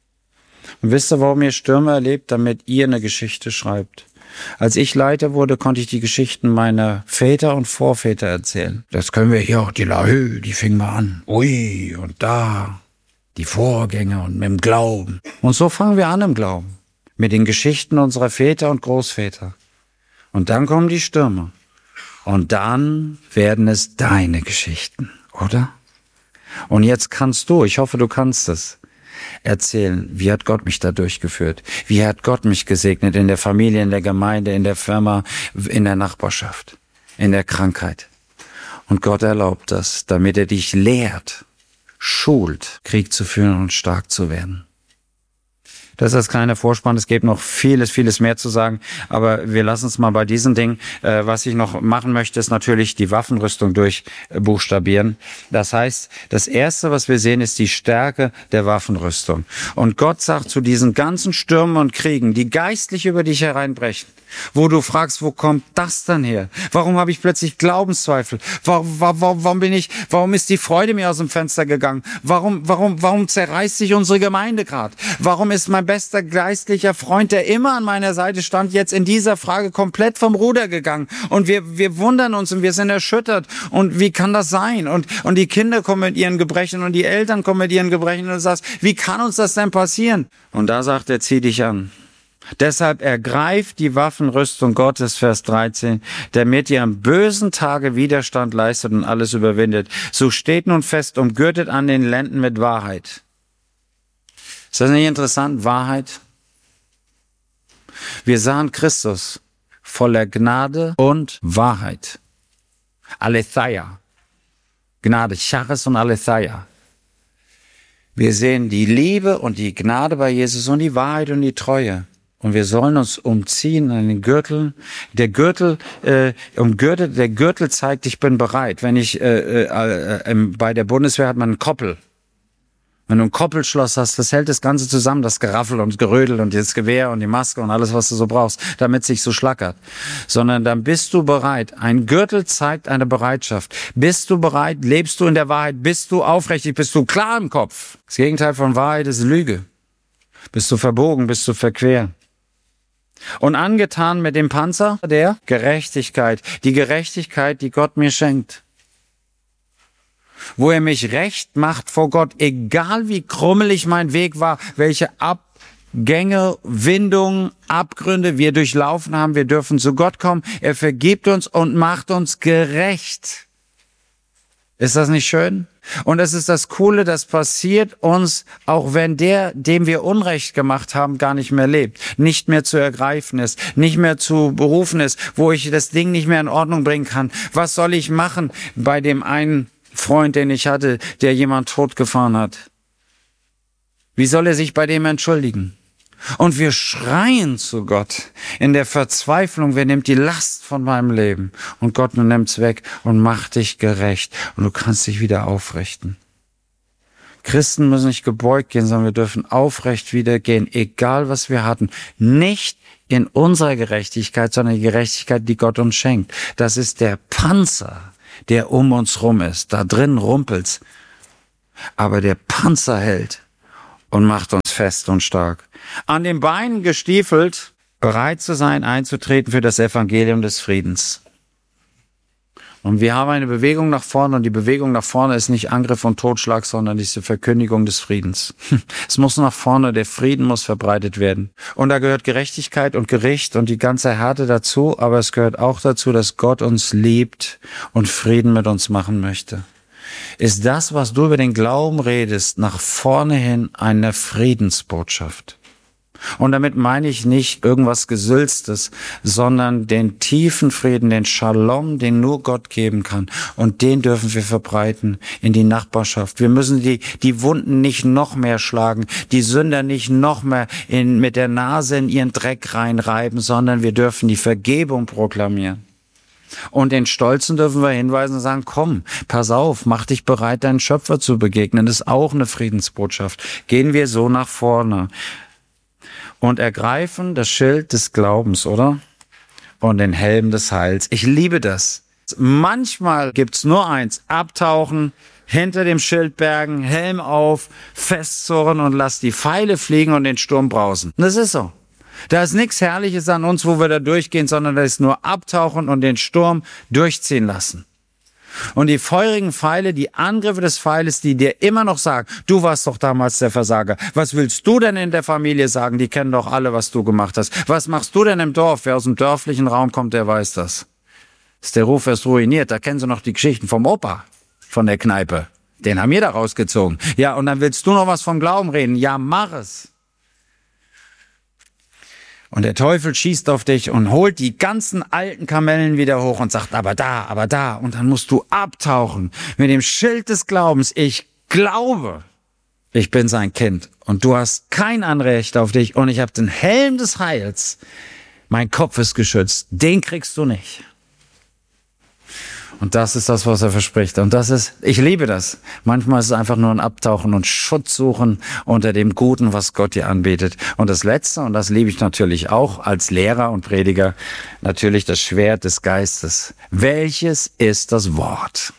Und wisst ihr, warum ihr Stürme erlebt? Damit ihr eine Geschichte schreibt. Als ich Leiter wurde, konnte ich die Geschichten meiner Väter und Vorväter erzählen. Das können wir hier, die fingen mal an. Ui, und da. Die Vorgänge und mit dem Glauben. Und so fangen wir an im Glauben. Mit den Geschichten unserer Väter und Großväter. Und dann kommen die Stürme. Und dann werden es deine Geschichten, oder? Und jetzt kannst du, ich hoffe, du kannst es, erzählen, wie hat Gott mich da durchgeführt? Wie hat Gott mich gesegnet in der Familie, in der Gemeinde, in der Firma, in der Nachbarschaft, in der Krankheit? Und Gott erlaubt das, damit er dich lehrt, schult, Krieg zu führen und stark zu werden. Das ist das kleine Vorspann. Es gibt noch vieles mehr zu sagen. Aber wir lassen es mal bei diesen Dingen. Was ich noch machen möchte, ist natürlich die Waffenrüstung durchbuchstabieren. Das heißt, das Erste, was wir sehen, ist die Stärke der Waffenrüstung. Und Gott sagt zu diesen ganzen Stürmen und Kriegen, die geistlich über dich hereinbrechen, wo du fragst, wo kommt das denn her? Warum habe ich plötzlich Glaubenszweifel? Warum ist die Freude mir aus dem Fenster gegangen? Warum zerreißt sich unsere Gemeinde gerade? Warum ist mein bester geistlicher Freund, der immer an meiner Seite stand, jetzt in dieser Frage komplett vom Ruder gegangen? Und wir wundern uns und wir sind erschüttert. Und wie kann das sein? Und die Kinder kommen mit ihren Gebrechen und die Eltern kommen mit ihren Gebrechen und du sagst, wie kann uns das denn passieren? Und da sagt er, zieh dich an. Deshalb ergreift die Waffenrüstung Gottes, Vers 13, damit ihr am bösen Tage Widerstand leistet und alles überwindet. So steht nun fest, umgürtet an den Lenden mit Wahrheit. Ist das nicht interessant? Wahrheit? Wir sahen Christus voller Gnade und Wahrheit. Aletheia. Gnade, Charis und Aletheia. Wir sehen die Liebe und die Gnade bei Jesus und die Wahrheit und die Treue. Und wir sollen uns umziehen an den Gürtel. Der Gürtel zeigt, ich bin bereit. Wenn ich bei der Bundeswehr hat man einen Koppel. Wenn du ein Koppelschloss hast, das hält das Ganze zusammen, das Geraffel und Gerödel und das Gewehr und die Maske und alles, was du so brauchst, damit es sich so schlackert. Sondern dann bist du bereit. Ein Gürtel zeigt eine Bereitschaft. Bist du bereit? Lebst du in der Wahrheit? Bist du aufrichtig? Bist du klar im Kopf? Das Gegenteil von Wahrheit ist Lüge. Bist du verbogen? Bist du verquer? Und angetan mit dem Panzer der Gerechtigkeit. Die Gerechtigkeit, die Gott mir schenkt. Wo er mich recht macht vor Gott, egal wie krummelig mein Weg war, welche Abgänge, Windungen, Abgründe wir durchlaufen haben, wir dürfen zu Gott kommen. Er vergibt uns und macht uns gerecht. Ist das nicht schön? Und das ist das Coole, das passiert uns, auch wenn der, dem wir Unrecht gemacht haben, gar nicht mehr lebt, nicht mehr zu ergreifen ist, nicht mehr zu berufen ist, wo ich das Ding nicht mehr in Ordnung bringen kann. Was soll ich machen bei dem einen Freund, den ich hatte, der jemand totgefahren hat? Wie soll er sich bei dem entschuldigen? Und wir schreien zu Gott in der Verzweiflung, wer nimmt die Last von meinem Leben? Und Gott nimmt's weg und macht dich gerecht und du kannst dich wieder aufrichten. Christen müssen nicht gebeugt gehen, sondern wir dürfen aufrecht wieder gehen, egal was wir hatten. Nicht in unserer Gerechtigkeit, sondern die Gerechtigkeit, die Gott uns schenkt. Das ist der Panzer, der um uns rum ist. Da drin rumpelt's. Aber der Panzer hält und macht uns fest und stark. An den Beinen gestiefelt, bereit zu sein, einzutreten für das Evangelium des Friedens. Und wir haben eine Bewegung nach vorne und die Bewegung nach vorne ist nicht Angriff und Totschlag, sondern diese Verkündigung des Friedens. Es muss nach vorne, der Frieden muss verbreitet werden. Und da gehört Gerechtigkeit und Gericht und die ganze Härte dazu, aber es gehört auch dazu, dass Gott uns liebt und Frieden mit uns machen möchte. Ist das, was du über den Glauben redest, nach vorne hin eine Friedensbotschaft? Und damit meine ich nicht irgendwas Gesülstes, sondern den tiefen Frieden, den Shalom, den nur Gott geben kann. Und den dürfen wir verbreiten in die Nachbarschaft. Wir müssen die Wunden nicht noch mehr schlagen, die Sünder nicht noch mehr mit der Nase in ihren Dreck reinreiben, sondern wir dürfen die Vergebung proklamieren. Und den Stolzen dürfen wir hinweisen und sagen, komm, pass auf, mach dich bereit, deinen Schöpfer zu begegnen. Das ist auch eine Friedensbotschaft. Gehen wir so nach vorne und ergreifen das Schild des Glaubens, oder? Und den Helm des Heils. Ich liebe das. Manchmal gibt's nur eins, abtauchen, hinter dem Schild bergen, Helm auf, festzurren und lass die Pfeile fliegen und den Sturm brausen. Das ist so. Da ist nichts Herrliches an uns, wo wir da durchgehen, sondern da ist nur abtauchen und den Sturm durchziehen lassen. Und die feurigen Pfeile, die Angriffe des Pfeiles, die dir immer noch sagen, du warst doch damals der Versager. Was willst du denn in der Familie sagen? Die kennen doch alle, was du gemacht hast. Was machst du denn im Dorf? Wer aus dem dörflichen Raum kommt, der weiß das. Ist der Ruf erst ruiniert. Da kennen sie noch die Geschichten vom Opa, von der Kneipe. Den haben wir da rausgezogen. Ja, und dann willst du noch was vom Glauben reden. Ja, mach es. Und der Teufel schießt auf dich und holt die ganzen alten Kamellen wieder hoch und sagt, aber da. Und dann musst du abtauchen mit dem Schild des Glaubens. Ich glaube, ich bin sein Kind und du hast kein Anrecht auf dich und ich habe den Helm des Heils. Mein Kopf ist geschützt. Den kriegst du nicht. Und das ist das, was er verspricht. Und das ist, ich liebe das. Manchmal ist es einfach nur ein Abtauchen und Schutz suchen unter dem Guten, was Gott dir anbietet. Und das Letzte, und das liebe ich natürlich auch als Lehrer und Prediger, natürlich das Schwert des Geistes. Welches ist das Wort?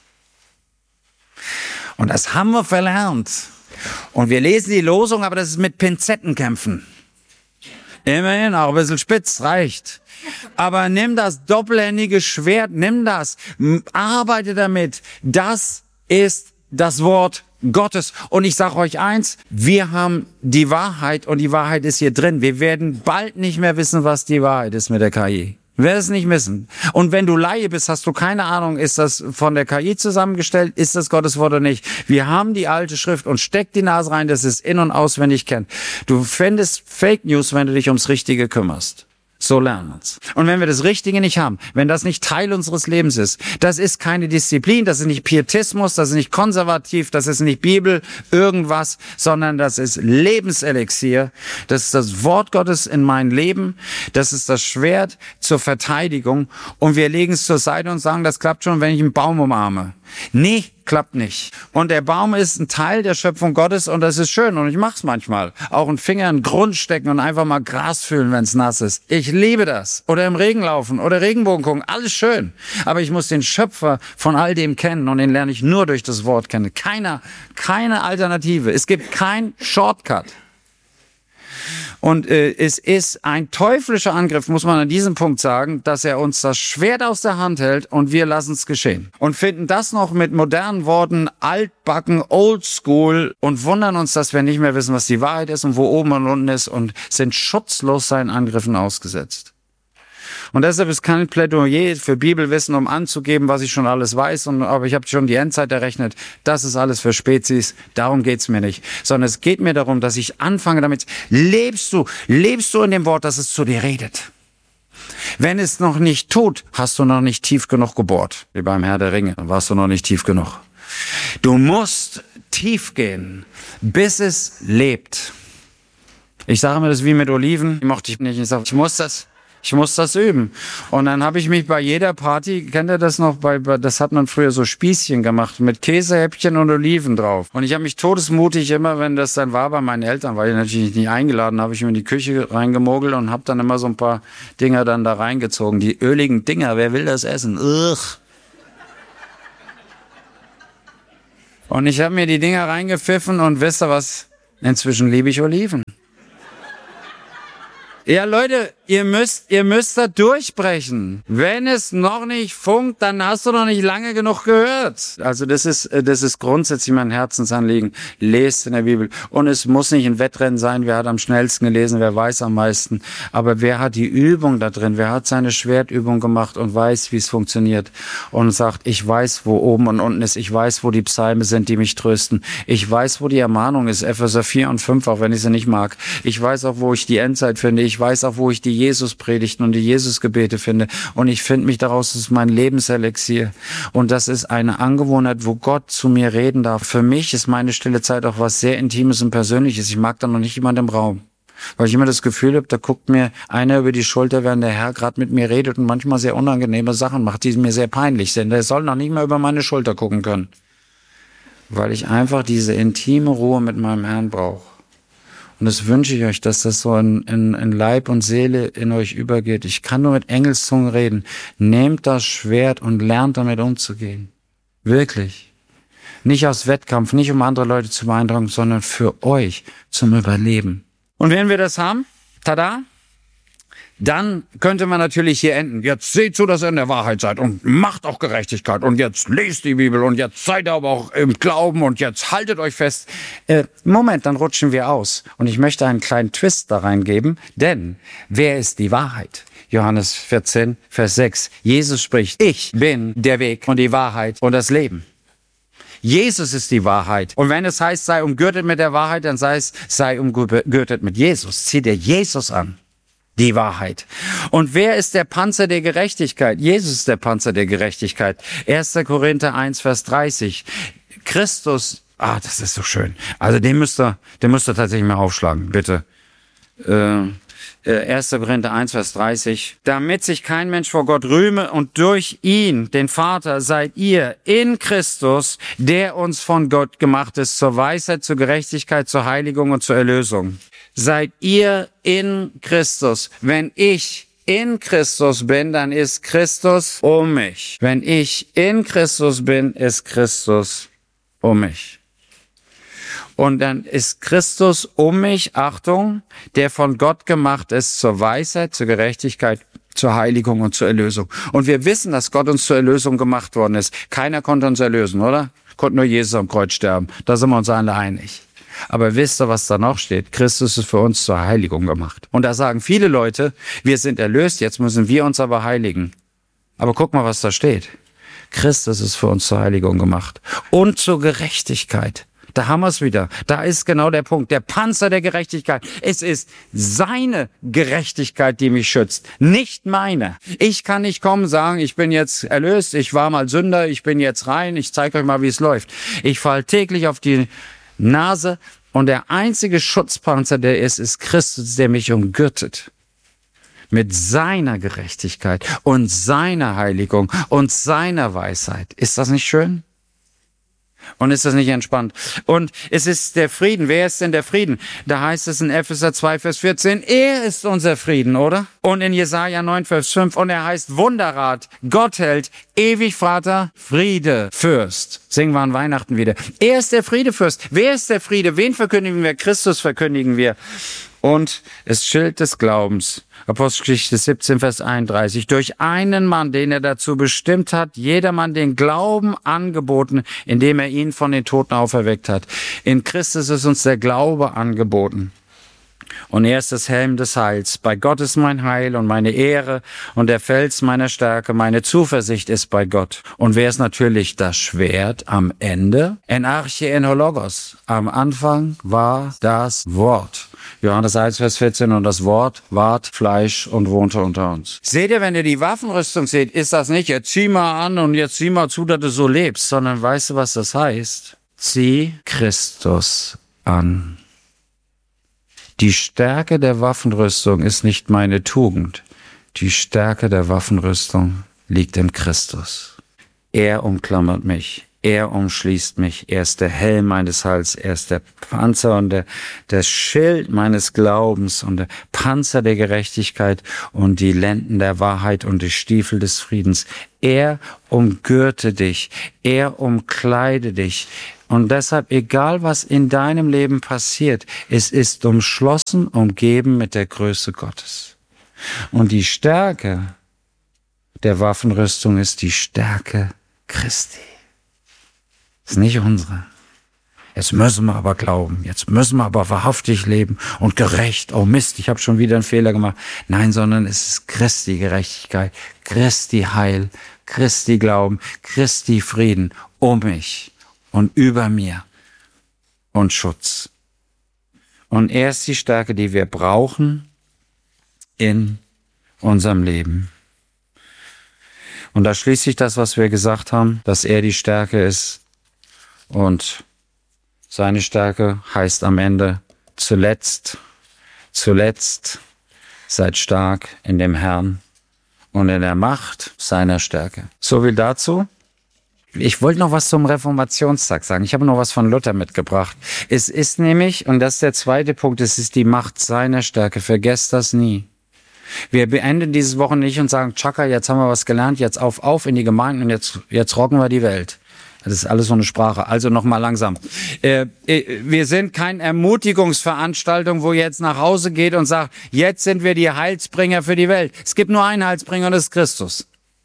Und das haben wir verlernt. Und wir lesen die Losung, aber das ist mit Pinzetten kämpfen. Immerhin, auch ein bisschen spitz, reicht. Aber nimm das doppelhändige Schwert, nimm das, arbeite damit. Das ist das Wort Gottes. Und ich sage euch eins, wir haben die Wahrheit und die Wahrheit ist hier drin. Wir werden bald nicht mehr wissen, was die Wahrheit ist mit der KI. Wir werden es nicht wissen. Und wenn du Laie bist, hast du keine Ahnung, ist das von der KI zusammengestellt, ist das Gottes Wort oder nicht. Wir haben die alte Schrift und steck die Nase rein, dass es in- und auswendig kennt. Du findest Fake News, wenn du dich ums Richtige kümmerst. So lernen wir uns. Und wenn wir das Richtige nicht haben, wenn das nicht Teil unseres Lebens ist, das ist keine Disziplin, das ist nicht Pietismus, das ist nicht konservativ, das ist nicht Bibel, irgendwas, sondern das ist Lebenselixier. Das ist das Wort Gottes in mein Leben. Das ist das Schwert zur Verteidigung. Und wir legen es zur Seite und sagen, das klappt schon, wenn ich einen Baum umarme. Nee, klappt nicht. Und der Baum ist ein Teil der Schöpfung Gottes und das ist schön und ich mach's manchmal. Auch einen Finger in den Grund stecken und einfach mal Gras fühlen, wenn's nass ist. Ich liebe das. Oder im Regen laufen oder Regenbogen gucken. Alles schön. Aber ich muss den Schöpfer von all dem kennen und den lerne ich nur durch das Wort kennen. Keine Alternative. Es gibt kein Shortcut. Und es ist ein teuflischer Angriff, muss man an diesem Punkt sagen, dass er uns das Schwert aus der Hand hält und wir lassen es geschehen. Und finden das noch mit modernen Worten altbacken, oldschool und wundern uns, dass wir nicht mehr wissen, was die Wahrheit ist und wo oben und unten ist und sind schutzlos seinen Angriffen ausgesetzt. Und deshalb ist kein Plädoyer für Bibelwissen, um anzugeben, was ich schon alles weiß. Aber ich habe schon die Endzeit errechnet. Das ist alles für Spezies. Darum geht's mir nicht. Sondern es geht mir darum, dass ich anfange damit. Lebst du in dem Wort, dass es zu dir redet. Wenn es noch nicht tut, hast du noch nicht tief genug gebohrt. Wie beim Herr der Ringe. Dann warst du noch nicht tief genug. Du musst tief gehen, bis es lebt. Ich sage mir das wie mit Oliven. Mochte ich nicht. Ich sage, ich muss das üben. Und dann habe ich mich bei jeder Party, kennt ihr das noch, das hat man früher so Spießchen gemacht, mit Käsehäppchen und Oliven drauf. Und ich habe mich todesmutig immer, wenn das dann war bei meinen Eltern, weil ich natürlich nicht eingeladen, habe ich mir in die Küche reingemogelt und habe dann immer so ein paar Dinger dann da reingezogen. Die öligen Dinger, wer will das essen? Ugh. Und ich habe mir die Dinger reingepfiffen und wisst ihr was? Inzwischen liebe ich Oliven. Ja, Leute, ihr müsst da durchbrechen. Wenn es noch nicht funkt, dann hast du noch nicht lange genug gehört. Also das ist grundsätzlich mein Herzensanliegen. Lest in der Bibel. Und es muss nicht ein Wettrennen sein, wer hat am schnellsten gelesen, wer weiß am meisten. Aber wer hat die Übung da drin? Wer hat seine Schwertübung gemacht und weiß, wie es funktioniert? Und sagt, ich weiß, wo oben und unten ist. Ich weiß, wo die Psalme sind, die mich trösten. Ich weiß, wo die Ermahnung ist. Epheser 4 und 5, auch wenn ich sie nicht mag. Ich weiß auch, wo ich die Endzeit finde. Ich weiß auch, wo ich die Jesus-Predigten und die Jesus-Gebete finde. Und ich finde mich daraus, das ist mein Lebenselixier. Und das ist eine Angewohnheit, wo Gott zu mir reden darf. Für mich ist meine stille Zeit auch was sehr Intimes und Persönliches. Ich mag da noch nicht jemand im Raum. Weil ich immer das Gefühl habe, da guckt mir einer über die Schulter, während der Herr gerade mit mir redet und manchmal sehr unangenehme Sachen macht, die mir sehr peinlich sind. Der soll noch nicht mal über meine Schulter gucken können. Weil ich einfach diese intime Ruhe mit meinem Herrn brauche. Und das wünsche ich euch, dass das so in Leib und Seele in euch übergeht. Ich kann nur mit Engelszungen reden. Nehmt das Schwert und lernt damit umzugehen. Wirklich. Nicht aus Wettkampf, nicht um andere Leute zu beeindrucken, sondern für euch zum Überleben. Und wenn wir das haben, tada, dann könnte man natürlich hier enden. Jetzt seht zu, dass ihr in der Wahrheit seid und macht auch Gerechtigkeit und jetzt lest die Bibel und jetzt seid ihr aber auch im Glauben und jetzt haltet euch fest. Moment, dann rutschen wir aus. Und ich möchte einen kleinen Twist da reingeben, denn wer ist die Wahrheit? Johannes 14, Vers 6. Jesus spricht, ich bin der Weg und die Wahrheit und das Leben. Jesus ist die Wahrheit. Und wenn es heißt, sei umgürtet mit der Wahrheit, dann sei umgürtet mit Jesus. Zieh dir Jesus an. Die Wahrheit. Und wer ist der Panzer der Gerechtigkeit? Jesus ist der Panzer der Gerechtigkeit. 1. Korinther 1, Vers 30. Christus, das ist so schön. Also den müsst ihr tatsächlich mal aufschlagen, bitte. 1. Korinther 1, Vers 30. Damit sich kein Mensch vor Gott rühme und durch ihn, den Vater, seid ihr in Christus, der uns von Gott gemacht ist, zur Weisheit, zur Gerechtigkeit, zur Heiligung und zur Erlösung. Seid ihr in Christus. Wenn ich in Christus bin, dann ist Christus um mich. Wenn ich in Christus bin, ist Christus um mich. Und dann ist Christus um mich, Achtung, der von Gott gemacht ist zur Weisheit, zur Gerechtigkeit, zur Heiligung und zur Erlösung. Und wir wissen, dass Gott uns zur Erlösung gemacht worden ist. Keiner konnte uns erlösen, oder? Konnte nur Jesus am Kreuz sterben. Da sind wir uns alle einig. Aber wisst ihr, was da noch steht? Christus ist für uns zur Heiligung gemacht. Und da sagen viele Leute, wir sind erlöst, jetzt müssen wir uns aber heiligen. Aber guck mal, was da steht. Christus ist für uns zur Heiligung gemacht. Und zur Gerechtigkeit. Da haben wir es wieder. Da ist genau der Punkt. Der Panzer der Gerechtigkeit. Es ist seine Gerechtigkeit, die mich schützt. Nicht meine. Ich kann nicht kommen und sagen, ich bin jetzt erlöst, ich war mal Sünder, ich bin jetzt rein, ich zeige euch mal, wie es läuft. Ich falle täglich auf die Nase und der einzige Schutzpanzer, der ist Christus, der mich umgürtet. Mit seiner Gerechtigkeit und seiner Heiligung und seiner Weisheit. Ist das nicht schön? Und ist das nicht entspannt? Und es ist der Frieden. Wer ist denn der Frieden? Da heißt es in Epheser 2, Vers 14, er ist unser Frieden, oder? Und in Jesaja 9, Vers 5, und er heißt Wunderrat, Gottheld, ewig Vater, Friede, Fürst. Singen wir an Weihnachten wieder. Er ist der Friedefürst. Wer ist der Friede? Wen verkündigen wir? Christus verkündigen wir. Und das Schild des Glaubens. Apostelgeschichte 17, Vers 31. Durch einen Mann, den er dazu bestimmt hat, jedermann den Glauben angeboten, indem er ihn von den Toten auferweckt hat. In Christus ist uns der Glaube angeboten. Und er ist das Helm des Heils. Bei Gott ist mein Heil und meine Ehre und der Fels meiner Stärke. Meine Zuversicht ist bei Gott. Und wer ist natürlich das Schwert am Ende? En arche en hologos. Am Anfang war das Wort. Johannes 1, Vers 14, und das Wort ward Fleisch und wohnte unter uns. Seht ihr, wenn ihr die Waffenrüstung seht, ist das nicht, jetzt zieh mal an und jetzt sieh mal zu, dass du so lebst, sondern weißt du, was das heißt? Zieh Christus an. Die Stärke der Waffenrüstung ist nicht meine Tugend. Die Stärke der Waffenrüstung liegt in Christus. Er umklammert mich. Er umschließt mich. Er ist der Helm meines Heils. Er ist der Panzer und der Schild meines Glaubens und der Panzer der Gerechtigkeit und die Lenden der Wahrheit und die Stiefel des Friedens. Er umgürte dich. Er umkleide dich. Und deshalb, egal was in deinem Leben passiert, es ist umschlossen, umgeben mit der Größe Gottes. Und die Stärke der Waffenrüstung ist die Stärke Christi. Das ist nicht unsere. Jetzt müssen wir aber glauben, jetzt müssen wir aber wahrhaftig leben und gerecht. Oh Mist, ich habe schon wieder einen Fehler gemacht. Nein, sondern es ist Christi Gerechtigkeit, Christi Heil, Christi Glauben, Christi Frieden um mich und über mir und Schutz. Und er ist die Stärke, die wir brauchen in unserem Leben. Und da schließt sich das, was wir gesagt haben, dass er die Stärke ist. Und seine Stärke heißt am Ende zuletzt seid stark in dem Herrn und in der Macht seiner Stärke. So viel dazu. Ich wollte noch was zum Reformationstag sagen. Ich habe noch was von Luther mitgebracht. Es ist nämlich, und das ist der zweite Punkt, es ist die Macht seiner Stärke. Vergesst das nie. Wir beenden diese Woche nicht und sagen, Chaka, jetzt haben wir was gelernt, jetzt auf in die Gemeinden und jetzt rocken wir die Welt. Das ist alles so eine Sprache. Also nochmal langsam. Wir sind keine Ermutigungsveranstaltung, wo ihr jetzt nach Hause geht und sagt, jetzt sind wir die Heilsbringer für die Welt. Es gibt nur einen Heilsbringer und das ist Christus.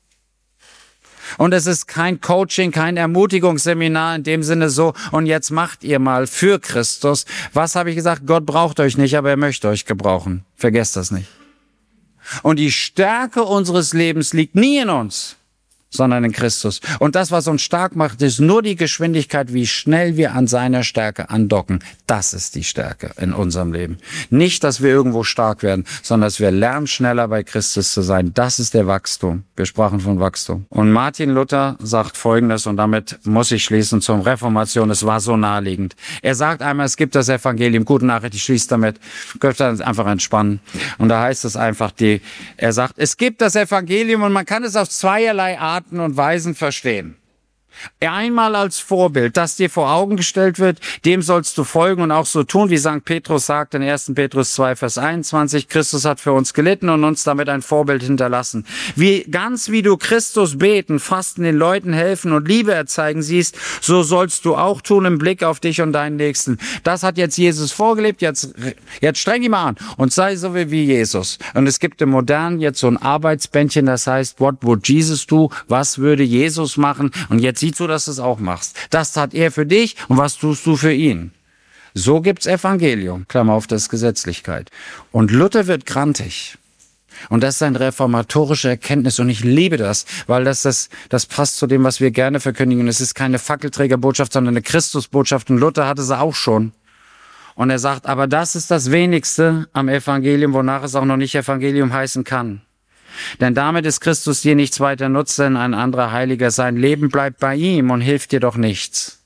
Und es ist kein Coaching, kein Ermutigungsseminar in dem Sinne so, und jetzt macht ihr mal für Christus. Was habe ich gesagt? Gott braucht euch nicht, aber er möchte euch gebrauchen. Vergesst das nicht. Und die Stärke unseres Lebens liegt nie in uns, sondern in Christus. Und das, was uns stark macht, ist nur die Geschwindigkeit, wie schnell wir an seiner Stärke andocken. Das ist die Stärke in unserem Leben. Nicht, dass wir irgendwo stark werden, sondern dass wir lernen, schneller bei Christus zu sein. Das ist der Wachstum. Wir sprachen von Wachstum. Und Martin Luther sagt Folgendes, und damit muss ich schließen zum Reformation. Es war so naheliegend. Er sagt einmal, es gibt das Evangelium. Gute Nachricht, ich schließe damit. Könnt ihr einfach entspannen. Und da heißt es einfach, er sagt, es gibt das Evangelium und man kann es auf zweierlei Arten und Weisen verstehen. Einmal als Vorbild, das dir vor Augen gestellt wird, dem sollst du folgen und auch so tun, wie St. Petrus sagt in 1. Petrus 2, Vers 21, Christus hat für uns gelitten und uns damit ein Vorbild hinterlassen. Ganz wie du Christus beten, fasten, den Leuten helfen und Liebe erzeigen siehst, so sollst du auch tun im Blick auf dich und deinen Nächsten. Das hat jetzt Jesus vorgelebt, jetzt streng ihn mal an und sei so wie Jesus. Und es gibt im Modernen jetzt so ein Arbeitsbändchen, das heißt, what would Jesus do? Was würde Jesus machen? Und jetzt sieh zu, dass du es auch machst. Das tat er für dich und was tust du für ihn? So gibt's Evangelium, Klammer auf, das ist Gesetzlichkeit. Und Luther wird grantig. Und das ist eine reformatorische Erkenntnis und ich liebe das, weil das passt zu dem, was wir gerne verkündigen. Es ist keine Fackelträgerbotschaft, sondern eine Christusbotschaft und Luther hatte sie auch schon. Und er sagt, aber das ist das Wenigste am Evangelium, wonach es auch noch nicht Evangelium heißen kann. Denn damit ist Christus dir nichts weiter nutzt, denn ein anderer Heiliger. Sein Leben bleibt bei ihm und hilft dir doch nichts.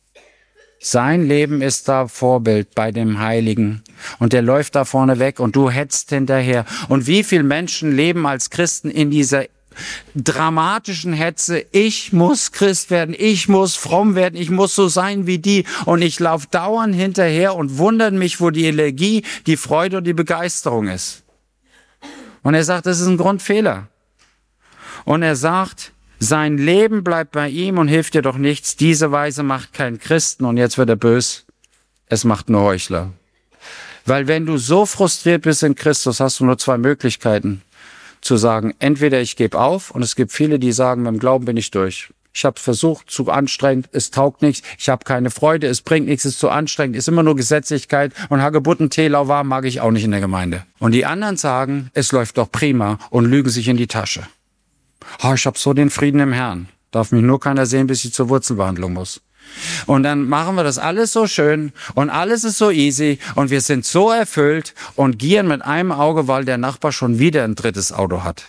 Sein Leben ist da Vorbild bei dem Heiligen. Und der läuft da vorne weg und du hetzt hinterher. Und wie viele Menschen leben als Christen in dieser dramatischen Hetze? Ich muss Christ werden, ich muss fromm werden, ich muss so sein wie die. Und ich laufe dauernd hinterher und wundere mich, wo die Elegie, die Freude und die Begeisterung ist. Und er sagt, das ist ein Grundfehler. Und er sagt, sein Leben bleibt bei ihm und hilft dir doch nichts. Diese Weise macht keinen Christen. Und jetzt wird er bös. Es macht nur Heuchler. Weil wenn du so frustriert bist in Christus, hast du nur zwei Möglichkeiten. Zu sagen, entweder ich gebe auf, und es gibt viele, die sagen, mit dem Glauben bin ich durch. Ich habe versucht, zu anstrengend, es taugt nichts, ich habe keine Freude, es bringt nichts, es ist zu anstrengend, ist immer nur Gesetzlichkeit und Hagebutten, Tee, Lauwarm mag ich auch nicht in der Gemeinde. Und die anderen sagen, es läuft doch prima und lügen sich in die Tasche. Ich habe so den Frieden im Herrn. Darf mich nur keiner sehen, bis ich zur Wurzelbehandlung muss. Und dann machen wir das alles so schön und alles ist so easy und wir sind so erfüllt und gieren mit einem Auge, weil der Nachbar schon wieder ein drittes Auto hat.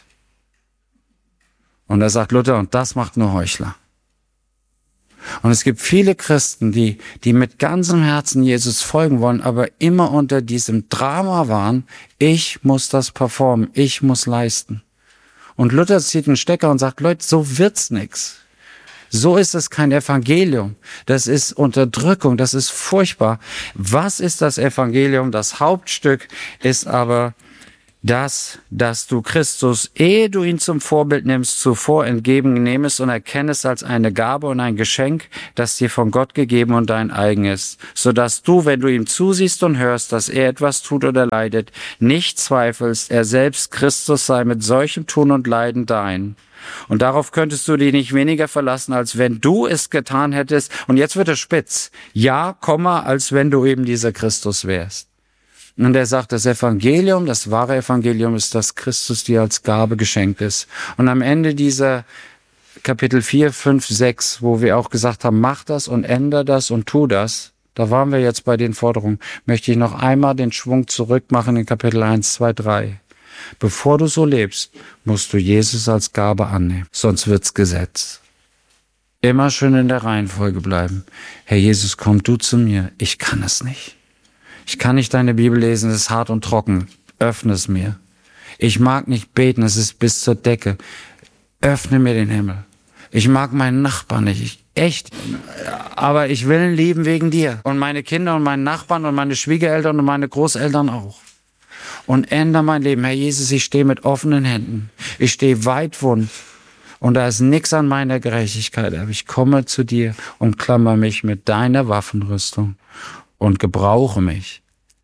Und da sagt Luther, und das macht nur Heuchler. Und es gibt viele Christen, die mit ganzem Herzen Jesus folgen wollen, aber immer unter diesem Drama waren, ich muss das performen, ich muss leisten. Und Luther zieht einen Stecker und sagt, Leute, so wird's nix. So ist es kein Evangelium. Das ist Unterdrückung, das ist furchtbar. Was ist das Evangelium? Das Hauptstück ist aber das, dass du Christus, ehe du ihn zum Vorbild nimmst, zuvor entgegennehmest und erkennest als eine Gabe und ein Geschenk, das dir von Gott gegeben und dein eigen ist, sodass du, wenn du ihm zusiehst und hörst, dass er etwas tut oder leidet, nicht zweifelst, er selbst Christus sei mit solchem Tun und Leiden dein. Und darauf könntest du dich nicht weniger verlassen, als wenn du es getan hättest. Und jetzt wird es spitz. Ja, als wenn du eben dieser Christus wärst. Und er sagt, das Evangelium, das wahre Evangelium ist, dass Christus dir als Gabe geschenkt ist. Und am Ende dieser Kapitel 4, 5, 6, wo wir auch gesagt haben, mach das und änder das und tu das, da waren wir jetzt bei den Forderungen, möchte ich noch einmal den Schwung zurück machen in Kapitel 1, 2, 3. Bevor du so lebst, musst du Jesus als Gabe annehmen, sonst wird's Gesetz. Immer schön in der Reihenfolge bleiben. Herr Jesus, komm du zu mir, ich kann es nicht. Ich kann nicht deine Bibel lesen, es ist hart und trocken. Öffne es mir. Ich mag nicht beten, es ist bis zur Decke. Öffne mir den Himmel. Ich mag meinen Nachbarn nicht, aber ich will ihn lieben wegen dir. Und meine Kinder und meinen Nachbarn und meine Schwiegereltern und meine Großeltern auch. Und ändere mein Leben. Herr Jesus, ich stehe mit offenen Händen. Ich stehe weit wund. Und da ist nichts an meiner Gerechtigkeit. Aber ich komme zu dir und klammer mich mit deiner Waffenrüstung. Und gebrauche mich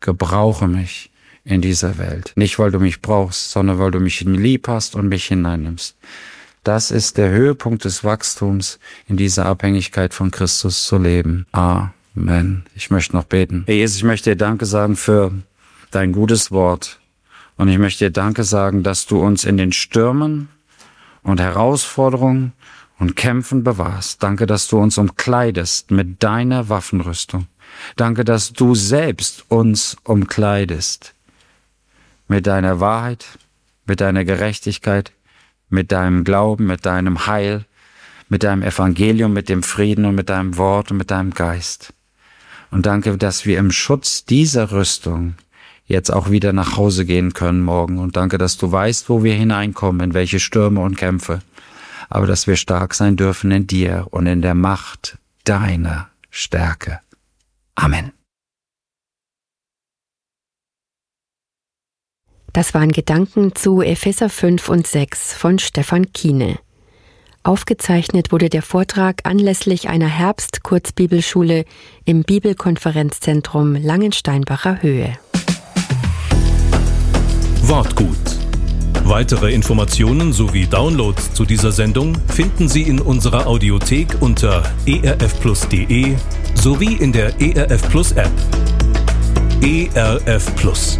in dieser Welt. Nicht, weil du mich brauchst, sondern weil du mich lieb hast und mich hineinnimmst. Das ist der Höhepunkt des Wachstums, in dieser Abhängigkeit von Christus zu leben. Amen. Ich möchte noch beten. Herr Jesus, ich möchte dir Danke sagen für dein gutes Wort. Und ich möchte dir Danke sagen, dass du uns in den Stürmen und Herausforderungen und Kämpfen bewahrst. Danke, dass du uns umkleidest mit deiner Waffenrüstung. Danke, dass du selbst uns umkleidest mit deiner Wahrheit, mit deiner Gerechtigkeit, mit deinem Glauben, mit deinem Heil, mit deinem Evangelium, mit dem Frieden und mit deinem Wort und mit deinem Geist. Und danke, dass wir im Schutz dieser Rüstung jetzt auch wieder nach Hause gehen können morgen. Und danke, dass du weißt, wo wir hineinkommen, in welche Stürme und Kämpfe. Aber dass wir stark sein dürfen in dir und in der Macht deiner Stärke. Amen. Das waren Gedanken zu Epheser 5 und 6 von Stefan Kiene. Aufgezeichnet wurde der Vortrag anlässlich einer Herbst-Kurzbibelschule im Bibelkonferenzzentrum Langensteinbacher Höhe. Wortgut. Weitere Informationen sowie Downloads zu dieser Sendung finden Sie in unserer Audiothek unter erfplus.de sowie in der ERF Plus App. ERF Plus.